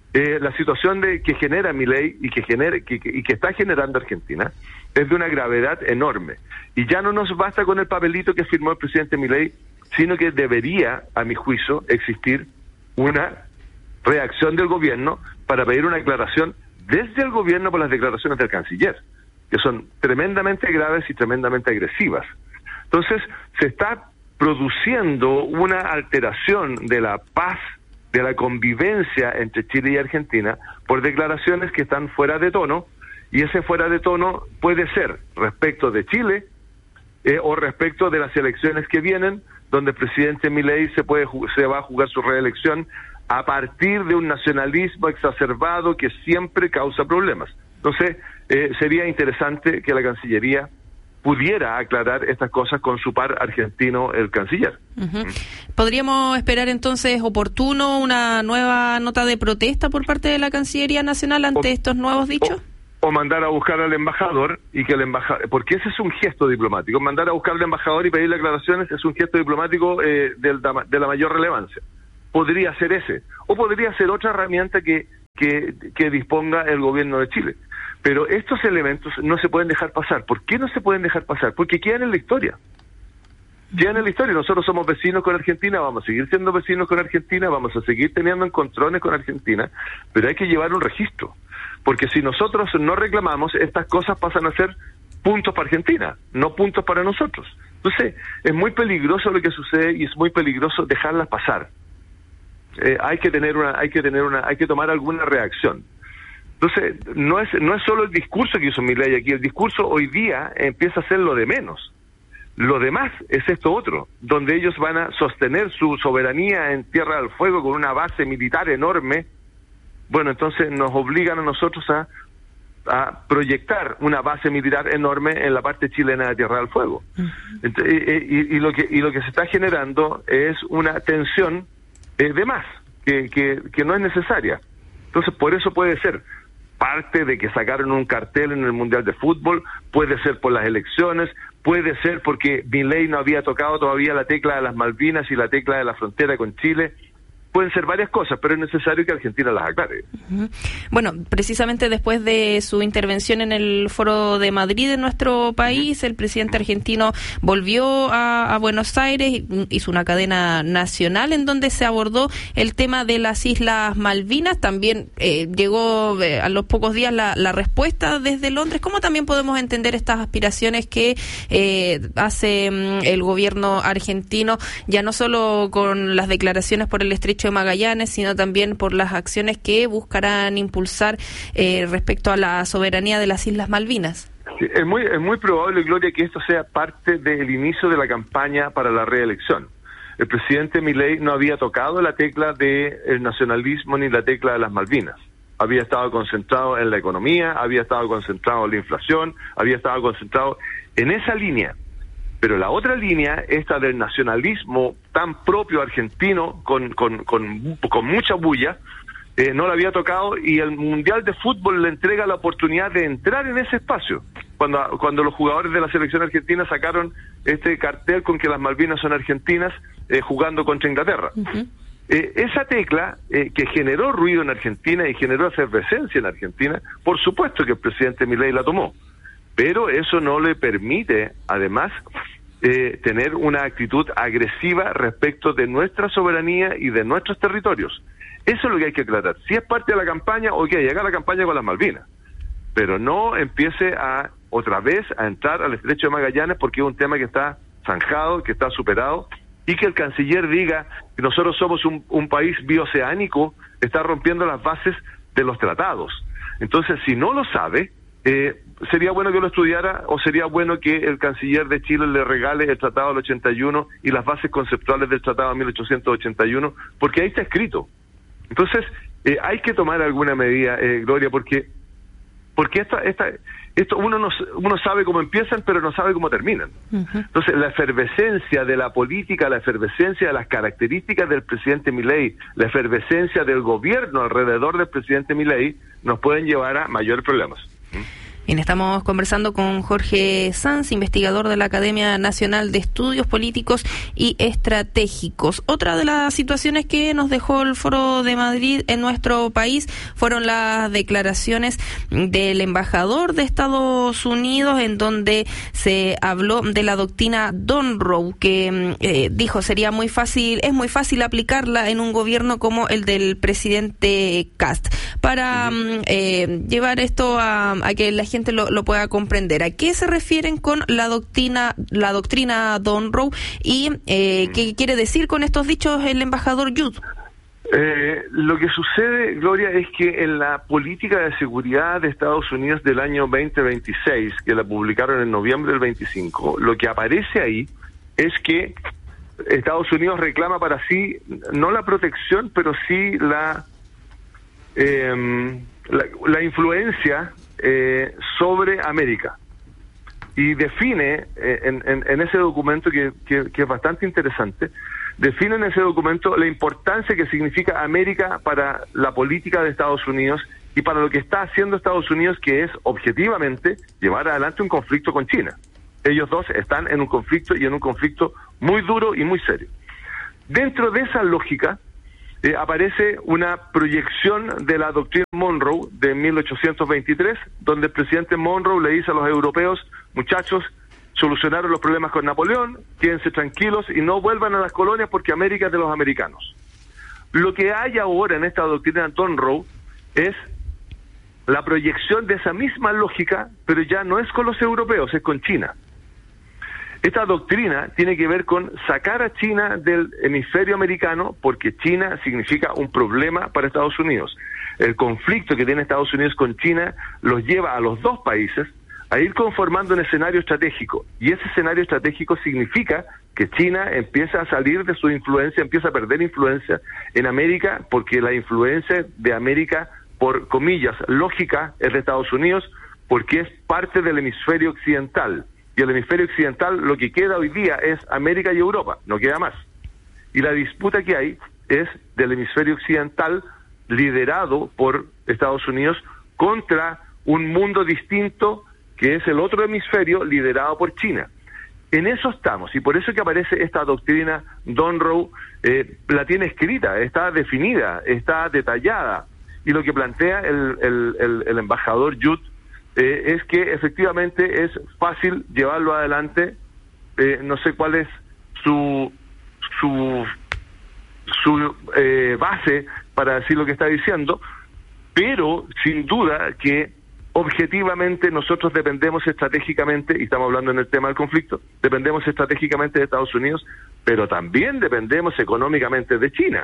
eh, la situación de que genera Milei y que genera que, que, y que está generando Argentina es de una gravedad enorme. Y ya no nos basta con el papelito que firmó el presidente Milei, sino que debería, a mi juicio, existir una reacción del gobierno para pedir una aclaración desde el gobierno por las declaraciones del canciller, que son tremendamente graves y tremendamente agresivas. Entonces, se está produciendo una alteración de la paz, de la convivencia entre Chile y Argentina por declaraciones que están fuera de tono, y ese fuera de tono puede ser respecto de Chile eh, o respecto de las elecciones que vienen, donde el presidente Milei se puede se va a jugar su reelección a partir de un nacionalismo exacerbado que siempre causa problemas. Entonces, eh, sería interesante que la Cancillería pudiera aclarar estas cosas con su par argentino, el canciller. Uh-huh. ¿Podríamos esperar entonces oportuno una nueva nota de protesta por parte de la Cancillería Nacional ante o, estos nuevos dichos? O, o mandar a buscar al embajador y que el embajador, porque ese es un gesto diplomático, mandar a buscar al embajador y pedirle aclaraciones es un gesto diplomático eh, del, de la mayor relevancia. Podría ser ese, o podría ser otra herramienta que, que, que disponga el gobierno de Chile. Pero estos elementos no se pueden dejar pasar. ¿Por qué no se pueden dejar pasar? Porque quedan en la historia. Quedan en la historia. Nosotros somos vecinos con Argentina, vamos a seguir siendo vecinos con Argentina, vamos a seguir teniendo encontrones con Argentina, pero hay que llevar un registro. Porque si nosotros no reclamamos, estas cosas pasan a ser puntos para Argentina, no puntos para nosotros. Entonces, es muy peligroso lo que sucede y es muy peligroso dejarlas pasar. Eh, hay que tener una, hay que tener una, hay que tomar alguna reacción. Entonces, no es no es solo el discurso que hizo Milei aquí, el discurso hoy día empieza a ser lo de menos. Lo demás es esto otro, donde ellos van a sostener su soberanía en Tierra del Fuego con una base militar enorme. Bueno, entonces nos obligan a nosotros a, a proyectar una base militar enorme en la parte chilena de Tierra del Fuego. Uh-huh. Entonces, y, y, y, lo que, y lo que se está generando es una tensión eh, de más, que, que, que no es necesaria. Entonces, por eso puede ser parte de que sacaron un cartel en el Mundial de Fútbol, puede ser por las elecciones, puede ser porque Milei no había tocado todavía la tecla de las Malvinas y la tecla de la frontera con Chile. Pueden ser varias cosas, pero es necesario que Argentina las aclare. Uh-huh. Bueno, precisamente después de su intervención en el Foro de Madrid en nuestro país, uh-huh. el presidente argentino volvió a, a Buenos Aires, hizo una cadena nacional en donde se abordó el tema de las Islas Malvinas. También eh, llegó eh, a los pocos días la, la respuesta desde Londres. ¿Cómo también podemos entender estas aspiraciones que eh, hace mm, el gobierno argentino, ya no solo con las declaraciones por el estrecho de Magallanes, sino también por las acciones que buscarán impulsar eh, respecto a la soberanía de las Islas Malvinas? Sí, es muy es muy probable, Gloria, que esto sea parte del inicio de la campaña para la reelección. El presidente Milei no había tocado la tecla del nacionalismo ni la tecla de las Malvinas. Había estado concentrado en la economía, había estado concentrado en la inflación, había estado concentrado en esa línea. Pero la otra línea, esta del nacionalismo tan propio argentino, con con con, con mucha bulla, eh, no la había tocado, y el Mundial de Fútbol le entrega la oportunidad de entrar en ese espacio. Cuando cuando los jugadores de la selección argentina sacaron este cartel con que las Malvinas son argentinas, eh, jugando contra Inglaterra. Uh-huh. Eh, esa tecla eh, que generó ruido en Argentina y generó efervescencia en Argentina, por supuesto que el presidente Milei la tomó. Pero eso no le permite, además, eh, tener una actitud agresiva respecto de nuestra soberanía y de nuestros territorios. Eso es lo que hay que aclarar. Si es parte de la campaña, ok, llega la campaña con las Malvinas, pero no empiece a otra vez a entrar al estrecho de Magallanes, porque es un tema que está zanjado, que está superado, y que el canciller diga que nosotros somos un, un país bioceánico, está rompiendo las bases de los tratados. Entonces, si no lo sabe, Eh, sería bueno que lo estudiara, o sería bueno que el canciller de Chile le regale el Tratado del ochenta y uno y las bases conceptuales del Tratado de mil ochocientos ochenta y uno, porque ahí está escrito. Entonces, eh, hay que tomar alguna medida, eh, Gloria, porque porque esta, esta, esto uno no, uno sabe cómo empiezan, pero no sabe cómo terminan. Uh-huh. Entonces, la efervescencia de la política, la efervescencia de las características del presidente Milei, la efervescencia del gobierno alrededor del presidente Milei, nos pueden llevar a mayores problemas. Bien, estamos conversando con Jorge Sanz, investigador de la Academia Nacional de Estudios Políticos y Estratégicos. Otra de las situaciones que nos dejó el Foro de Madrid en nuestro país fueron las declaraciones del embajador de Estados Unidos, en donde se habló de la doctrina Monroe, que eh, dijo sería muy fácil, es muy fácil aplicarla en un gobierno como el del presidente Cast. Para uh-huh. eh, llevar esto a, a que la gente Lo, lo pueda comprender. ¿A qué se refieren con la doctrina la doctrina Monroe y eh, qué quiere decir con estos dichos el embajador Judd? Eh, lo que sucede, Gloria, es que en la política de seguridad de Estados Unidos del año veinte veintiséis, que la publicaron en noviembre del veinticinco, lo que aparece ahí es que Estados Unidos reclama para sí no la protección, pero sí la eh, la, la influencia Eh, sobre América, y define eh, en, en, en ese documento que, que, que es bastante interesante, define en ese documento la importancia que significa América para la política de Estados Unidos y para lo que está haciendo Estados Unidos, que es objetivamente llevar adelante un conflicto con China. Ellos dos están en un conflicto, y en un conflicto muy duro y muy serio. Dentro de esa lógica Eh, aparece una proyección de la doctrina Monroe de mil ochocientos veintitrés, donde el presidente Monroe le dice a los europeos: muchachos, solucionaron los problemas con Napoleón, quédense tranquilos y no vuelvan a las colonias porque América es de los americanos. Lo que hay ahora en esta doctrina Monroe es la proyección de esa misma lógica, pero ya no es con los europeos, es con China. Esta doctrina tiene que ver con sacar a China del hemisferio americano, porque China significa un problema para Estados Unidos. El conflicto que tiene Estados Unidos con China los lleva a los dos países a ir conformando un escenario estratégico, y ese escenario estratégico significa que China empieza a salir de su influencia, empieza a perder influencia en América, porque la influencia de América, por comillas, lógica, es de Estados Unidos, porque es parte del hemisferio occidental. Y el hemisferio occidental, lo que queda hoy día es América y Europa, no queda más. Y la disputa que hay es del hemisferio occidental liderado por Estados Unidos contra un mundo distinto que es el otro hemisferio liderado por China. En eso estamos, y por eso que aparece esta doctrina Monroe, eh, la tiene escrita, está definida, está detallada, y lo que plantea el, el, el, el embajador Judd Eh, es que efectivamente es fácil llevarlo adelante. Eh, no sé cuál es su su su eh, base para decir lo que está diciendo, pero sin duda que objetivamente nosotros dependemos estratégicamente, y estamos hablando en el tema del conflicto, dependemos estratégicamente de Estados Unidos, pero también dependemos económicamente de China.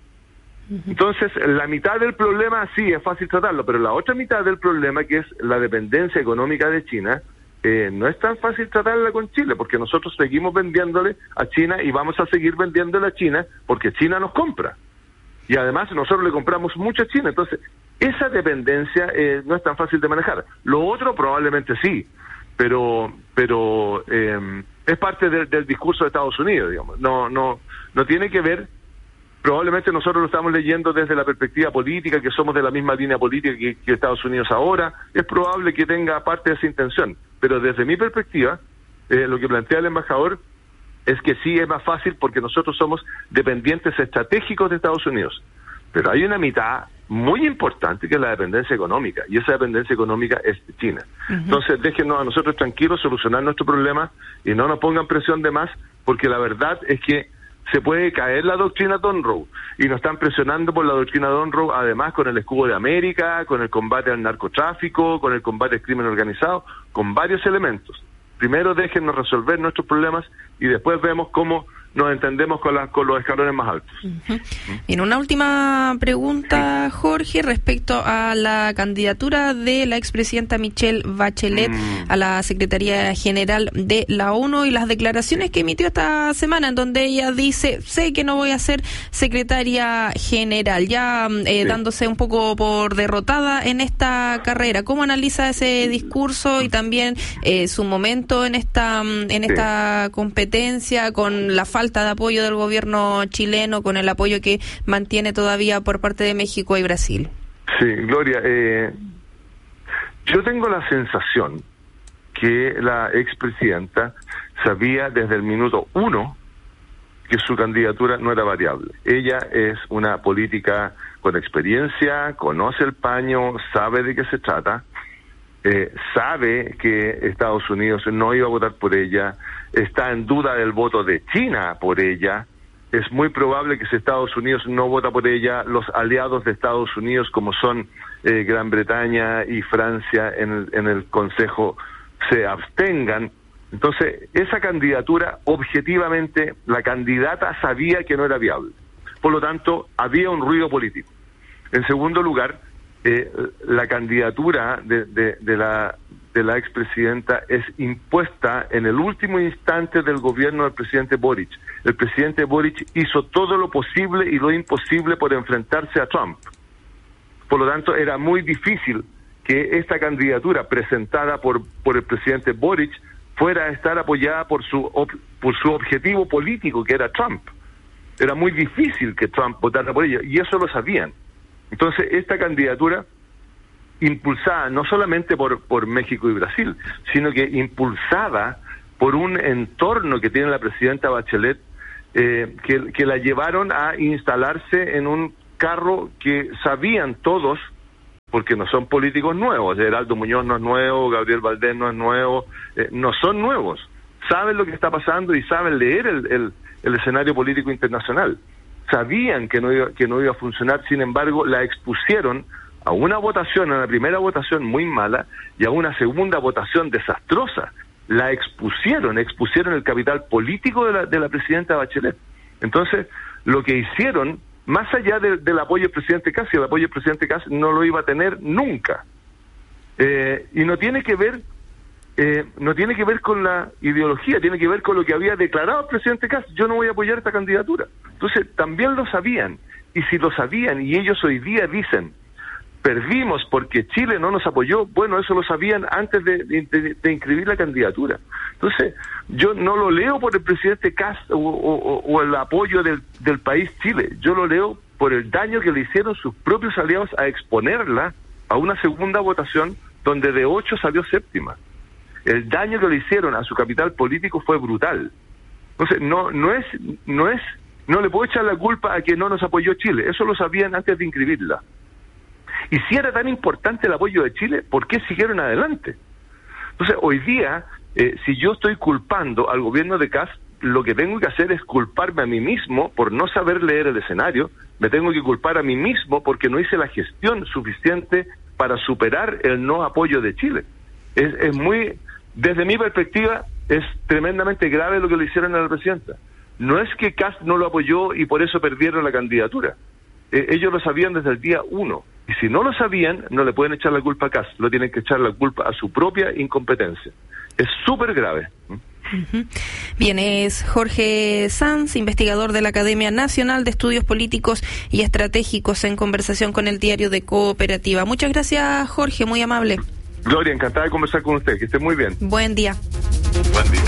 Entonces, la mitad del problema sí es fácil tratarlo, pero la otra mitad del problema, que es la dependencia económica de China, eh, no es tan fácil tratarla con Chile, porque nosotros seguimos vendiéndole a China y vamos a seguir vendiéndole a China porque China nos compra. Y además nosotros le compramos mucho a China, entonces esa dependencia eh, no es tan fácil de manejar. Lo otro probablemente sí, pero pero eh, es parte de, del discurso de Estados Unidos, digamos. No, no, no tiene que ver. Probablemente nosotros lo estamos leyendo desde la perspectiva política, que somos de la misma línea política que, que Estados Unidos ahora. Es probable que tenga parte de esa intención, pero desde mi perspectiva, eh, lo que plantea el embajador es que sí es más fácil porque nosotros somos dependientes estratégicos de Estados Unidos. Pero hay una mitad muy importante que es la dependencia económica, y esa dependencia económica es de China. Uh-huh. Entonces déjenos a nosotros tranquilos solucionar nuestro problema y no nos pongan presión de más, porque la verdad es que se puede caer la doctrina Monroe, y nos están presionando por la doctrina Monroe, además con el escudo de América, con el combate al narcotráfico, con el combate al crimen organizado, con varios elementos. Primero déjennos resolver nuestros problemas y después vemos cómo nos entendemos con, la, con los escalones más altos. Uh-huh. Bien, una última pregunta, sí. Jorge, respecto a la candidatura de la expresidenta Michelle Bachelet mm. a la Secretaría General de la ONU y las declaraciones que emitió esta semana, en donde ella dice: sé que no voy a ser secretaria general, ya eh, sí. dándose un poco por derrotada en esta carrera. ¿Cómo analiza ese discurso y también eh, su momento en esta en esta sí. competencia, con la falta falta de apoyo del gobierno chileno, con el apoyo que mantiene todavía por parte de México y Brasil? Sí, Gloria, eh, Yo tengo la sensación que la expresidenta sabía desde el minuto uno que su candidatura no era variable. Ella es una política con experiencia, conoce el paño, sabe de qué se trata, eh, sabe que Estados Unidos no iba a votar por ella, está en duda del voto de China por ella. Es muy probable que si Estados Unidos no vota por ella, los aliados de Estados Unidos, como son eh, Gran Bretaña y Francia en el, en el Consejo, se abstengan. Entonces, esa candidatura, objetivamente, la candidata sabía que no era viable. Por lo tanto, había un ruido político. En segundo lugar, eh, la candidatura de, de, de la de la expresidenta es impuesta en el último instante del gobierno del presidente Boric. El presidente Boric hizo todo lo posible y lo imposible por enfrentarse a Trump. Por lo tanto, era muy difícil que esta candidatura presentada por, por el presidente Boric fuera a estar apoyada por su, por su objetivo político, que era Trump. Era muy difícil que Trump votara por ella, y eso lo sabían. Entonces, esta candidatura, impulsada no solamente por, por México y Brasil, sino que impulsada por un entorno que tiene la presidenta Bachelet, eh, que, que la llevaron a instalarse en un carro que sabían todos, porque no son políticos nuevos. Heraldo Muñoz no es nuevo, Gabriel Valdés no es nuevo, eh, no son nuevos. Saben lo que está pasando y saben leer el, el, el escenario político internacional. Sabían que no iba, que no iba a funcionar, sin embargo, la expusieron a una votación, a la primera votación muy mala, y a una segunda votación desastrosa. La expusieron, expusieron el capital político de la, de la presidenta Bachelet. Entonces, lo que hicieron, más allá de, del apoyo del presidente Kast, el apoyo del presidente Kast no lo iba a tener nunca. Eh, y no tiene que ver, eh, no tiene que ver con la ideología, tiene que ver con lo que había declarado el presidente Kast: yo no voy a apoyar esta candidatura. Entonces, también lo sabían, y si lo sabían, y ellos hoy día dicen, perdimos porque Chile no nos apoyó, bueno, eso lo sabían antes de, de, de inscribir la candidatura. Entonces, yo no lo leo por el presidente Kast o, o, o el apoyo del, del país Chile, yo lo leo por el daño que le hicieron sus propios aliados a exponerla a una segunda votación donde de ocho salió séptima. El daño que le hicieron a su capital político fue brutal. Entonces, no, no es, no es, no le puedo echar la culpa a que no nos apoyó Chile, eso lo sabían antes de inscribirla. Y si era tan importante el apoyo de Chile, ¿por qué siguieron adelante? Entonces, hoy día, eh, si yo estoy culpando al gobierno de Kast, lo que tengo que hacer es culparme a mí mismo por no saber leer el escenario, me tengo que culpar a mí mismo porque no hice la gestión suficiente para superar el no apoyo de Chile. Es, es muy, desde mi perspectiva, es tremendamente grave lo que le hicieron a la presidenta. No es que Kast no lo apoyó y por eso perdieron la candidatura. Eh, ellos lo sabían desde el día uno. Y si no lo sabían, no le pueden echar la culpa a Kast, lo tienen que echar la culpa a su propia incompetencia. Es súper grave. Uh-huh. Bien, es Jorge Sanz, investigador de la Academia Nacional de Estudios Políticos y Estratégicos, en conversación con el Diario de Cooperativa. Muchas gracias, Jorge, muy amable. Gloria, encantada de conversar con usted, que esté muy bien. Buen día. Buen día.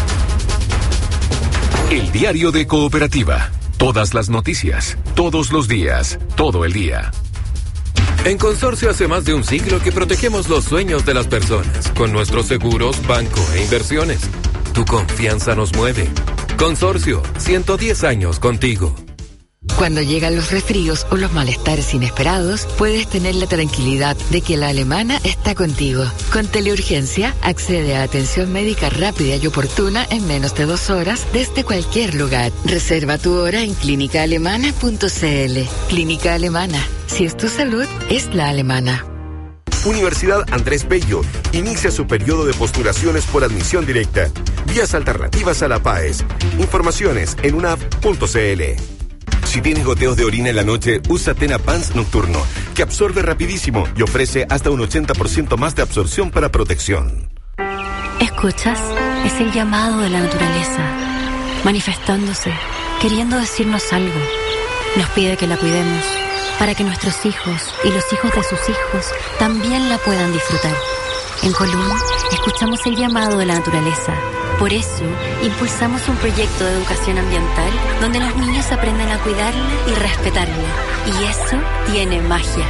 El Diario de Cooperativa. Todas las noticias, todos los días, todo el día. En Consorcio hace más de un siglo que protegemos los sueños de las personas con nuestros seguros, banco e inversiones. Tu confianza nos mueve. Consorcio, ciento diez años contigo. Cuando llegan los resfríos o los malestares inesperados, puedes tener la tranquilidad de que la Alemana está contigo. Con Teleurgencia, accede a atención médica rápida y oportuna en menos de dos horas desde cualquier lugar. Reserva tu hora en clínica alemana punto c l. Clínica Alemana. Si es tu salud, es la alemana. Universidad Andrés Bello inicia su periodo de postulaciones por admisión directa. Vías alternativas a la PAES. Informaciones en unaf punto c l. Si tienes goteos de orina en la noche, usa Tena Pants Nocturno, que absorbe rapidísimo y ofrece hasta un ochenta por ciento más de absorción para protección. ¿Escuchas? Es el llamado de la naturaleza, manifestándose, queriendo decirnos algo. Nos pide que la cuidemos, para que nuestros hijos y los hijos de sus hijos también la puedan disfrutar. En Colum, escuchamos el llamado de la naturaleza. Por eso, impulsamos un proyecto de educación ambiental donde los niños aprenden a cuidarla y respetarla. Y eso tiene magia.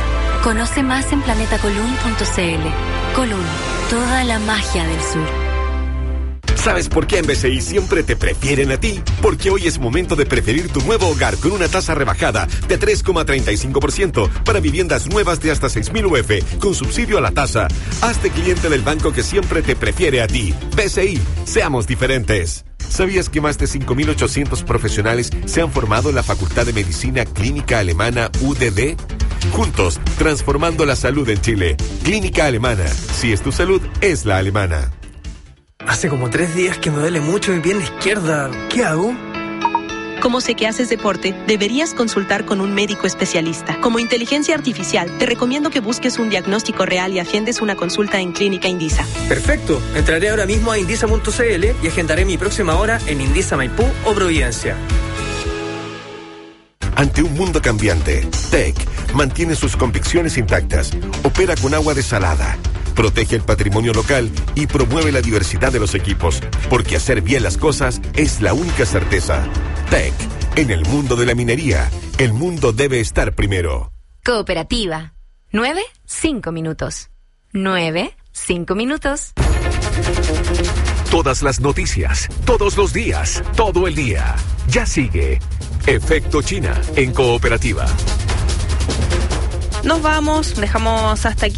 Conoce más en planeta colun punto c l. Colun, toda la magia del sur. ¿Sabes por qué en B C I siempre te prefieren a ti? Porque hoy es momento de preferir tu nuevo hogar con una tasa rebajada de tres coma treinta y cinco por ciento para viviendas nuevas de hasta seis mil U F con subsidio a la tasa. Hazte cliente del banco que siempre te prefiere a ti. B C I, seamos diferentes. ¿Sabías que más de cinco mil ochocientos profesionales se han formado en la Facultad de Medicina Clínica Alemana U D D? Juntos, transformando la salud en Chile. Clínica Alemana. Si es tu salud, es la alemana. Hace como tres días que me duele mucho mi pierna izquierda. ¿Qué hago? Como sé que haces deporte, deberías consultar con un médico especialista. Como inteligencia artificial, te recomiendo que busques un diagnóstico real y agendes una consulta en Clínica Indisa. Perfecto. Entraré ahora mismo a indisa punto c l y agendaré mi próxima hora en Indisa Maipú o Providencia. Ante un mundo cambiante, T E C mantiene sus convicciones intactas, opera con agua desalada, protege el patrimonio local y promueve la diversidad de los equipos, porque hacer bien las cosas es la única certeza. T E C, en el mundo de la minería, el mundo debe estar primero. Cooperativa. Nueve, cinco minutos. Nueve, cinco minutos. Todas las noticias, todos los días, todo el día. Ya sigue Efecto China en Cooperativa. Nos vamos, dejamos hasta aquí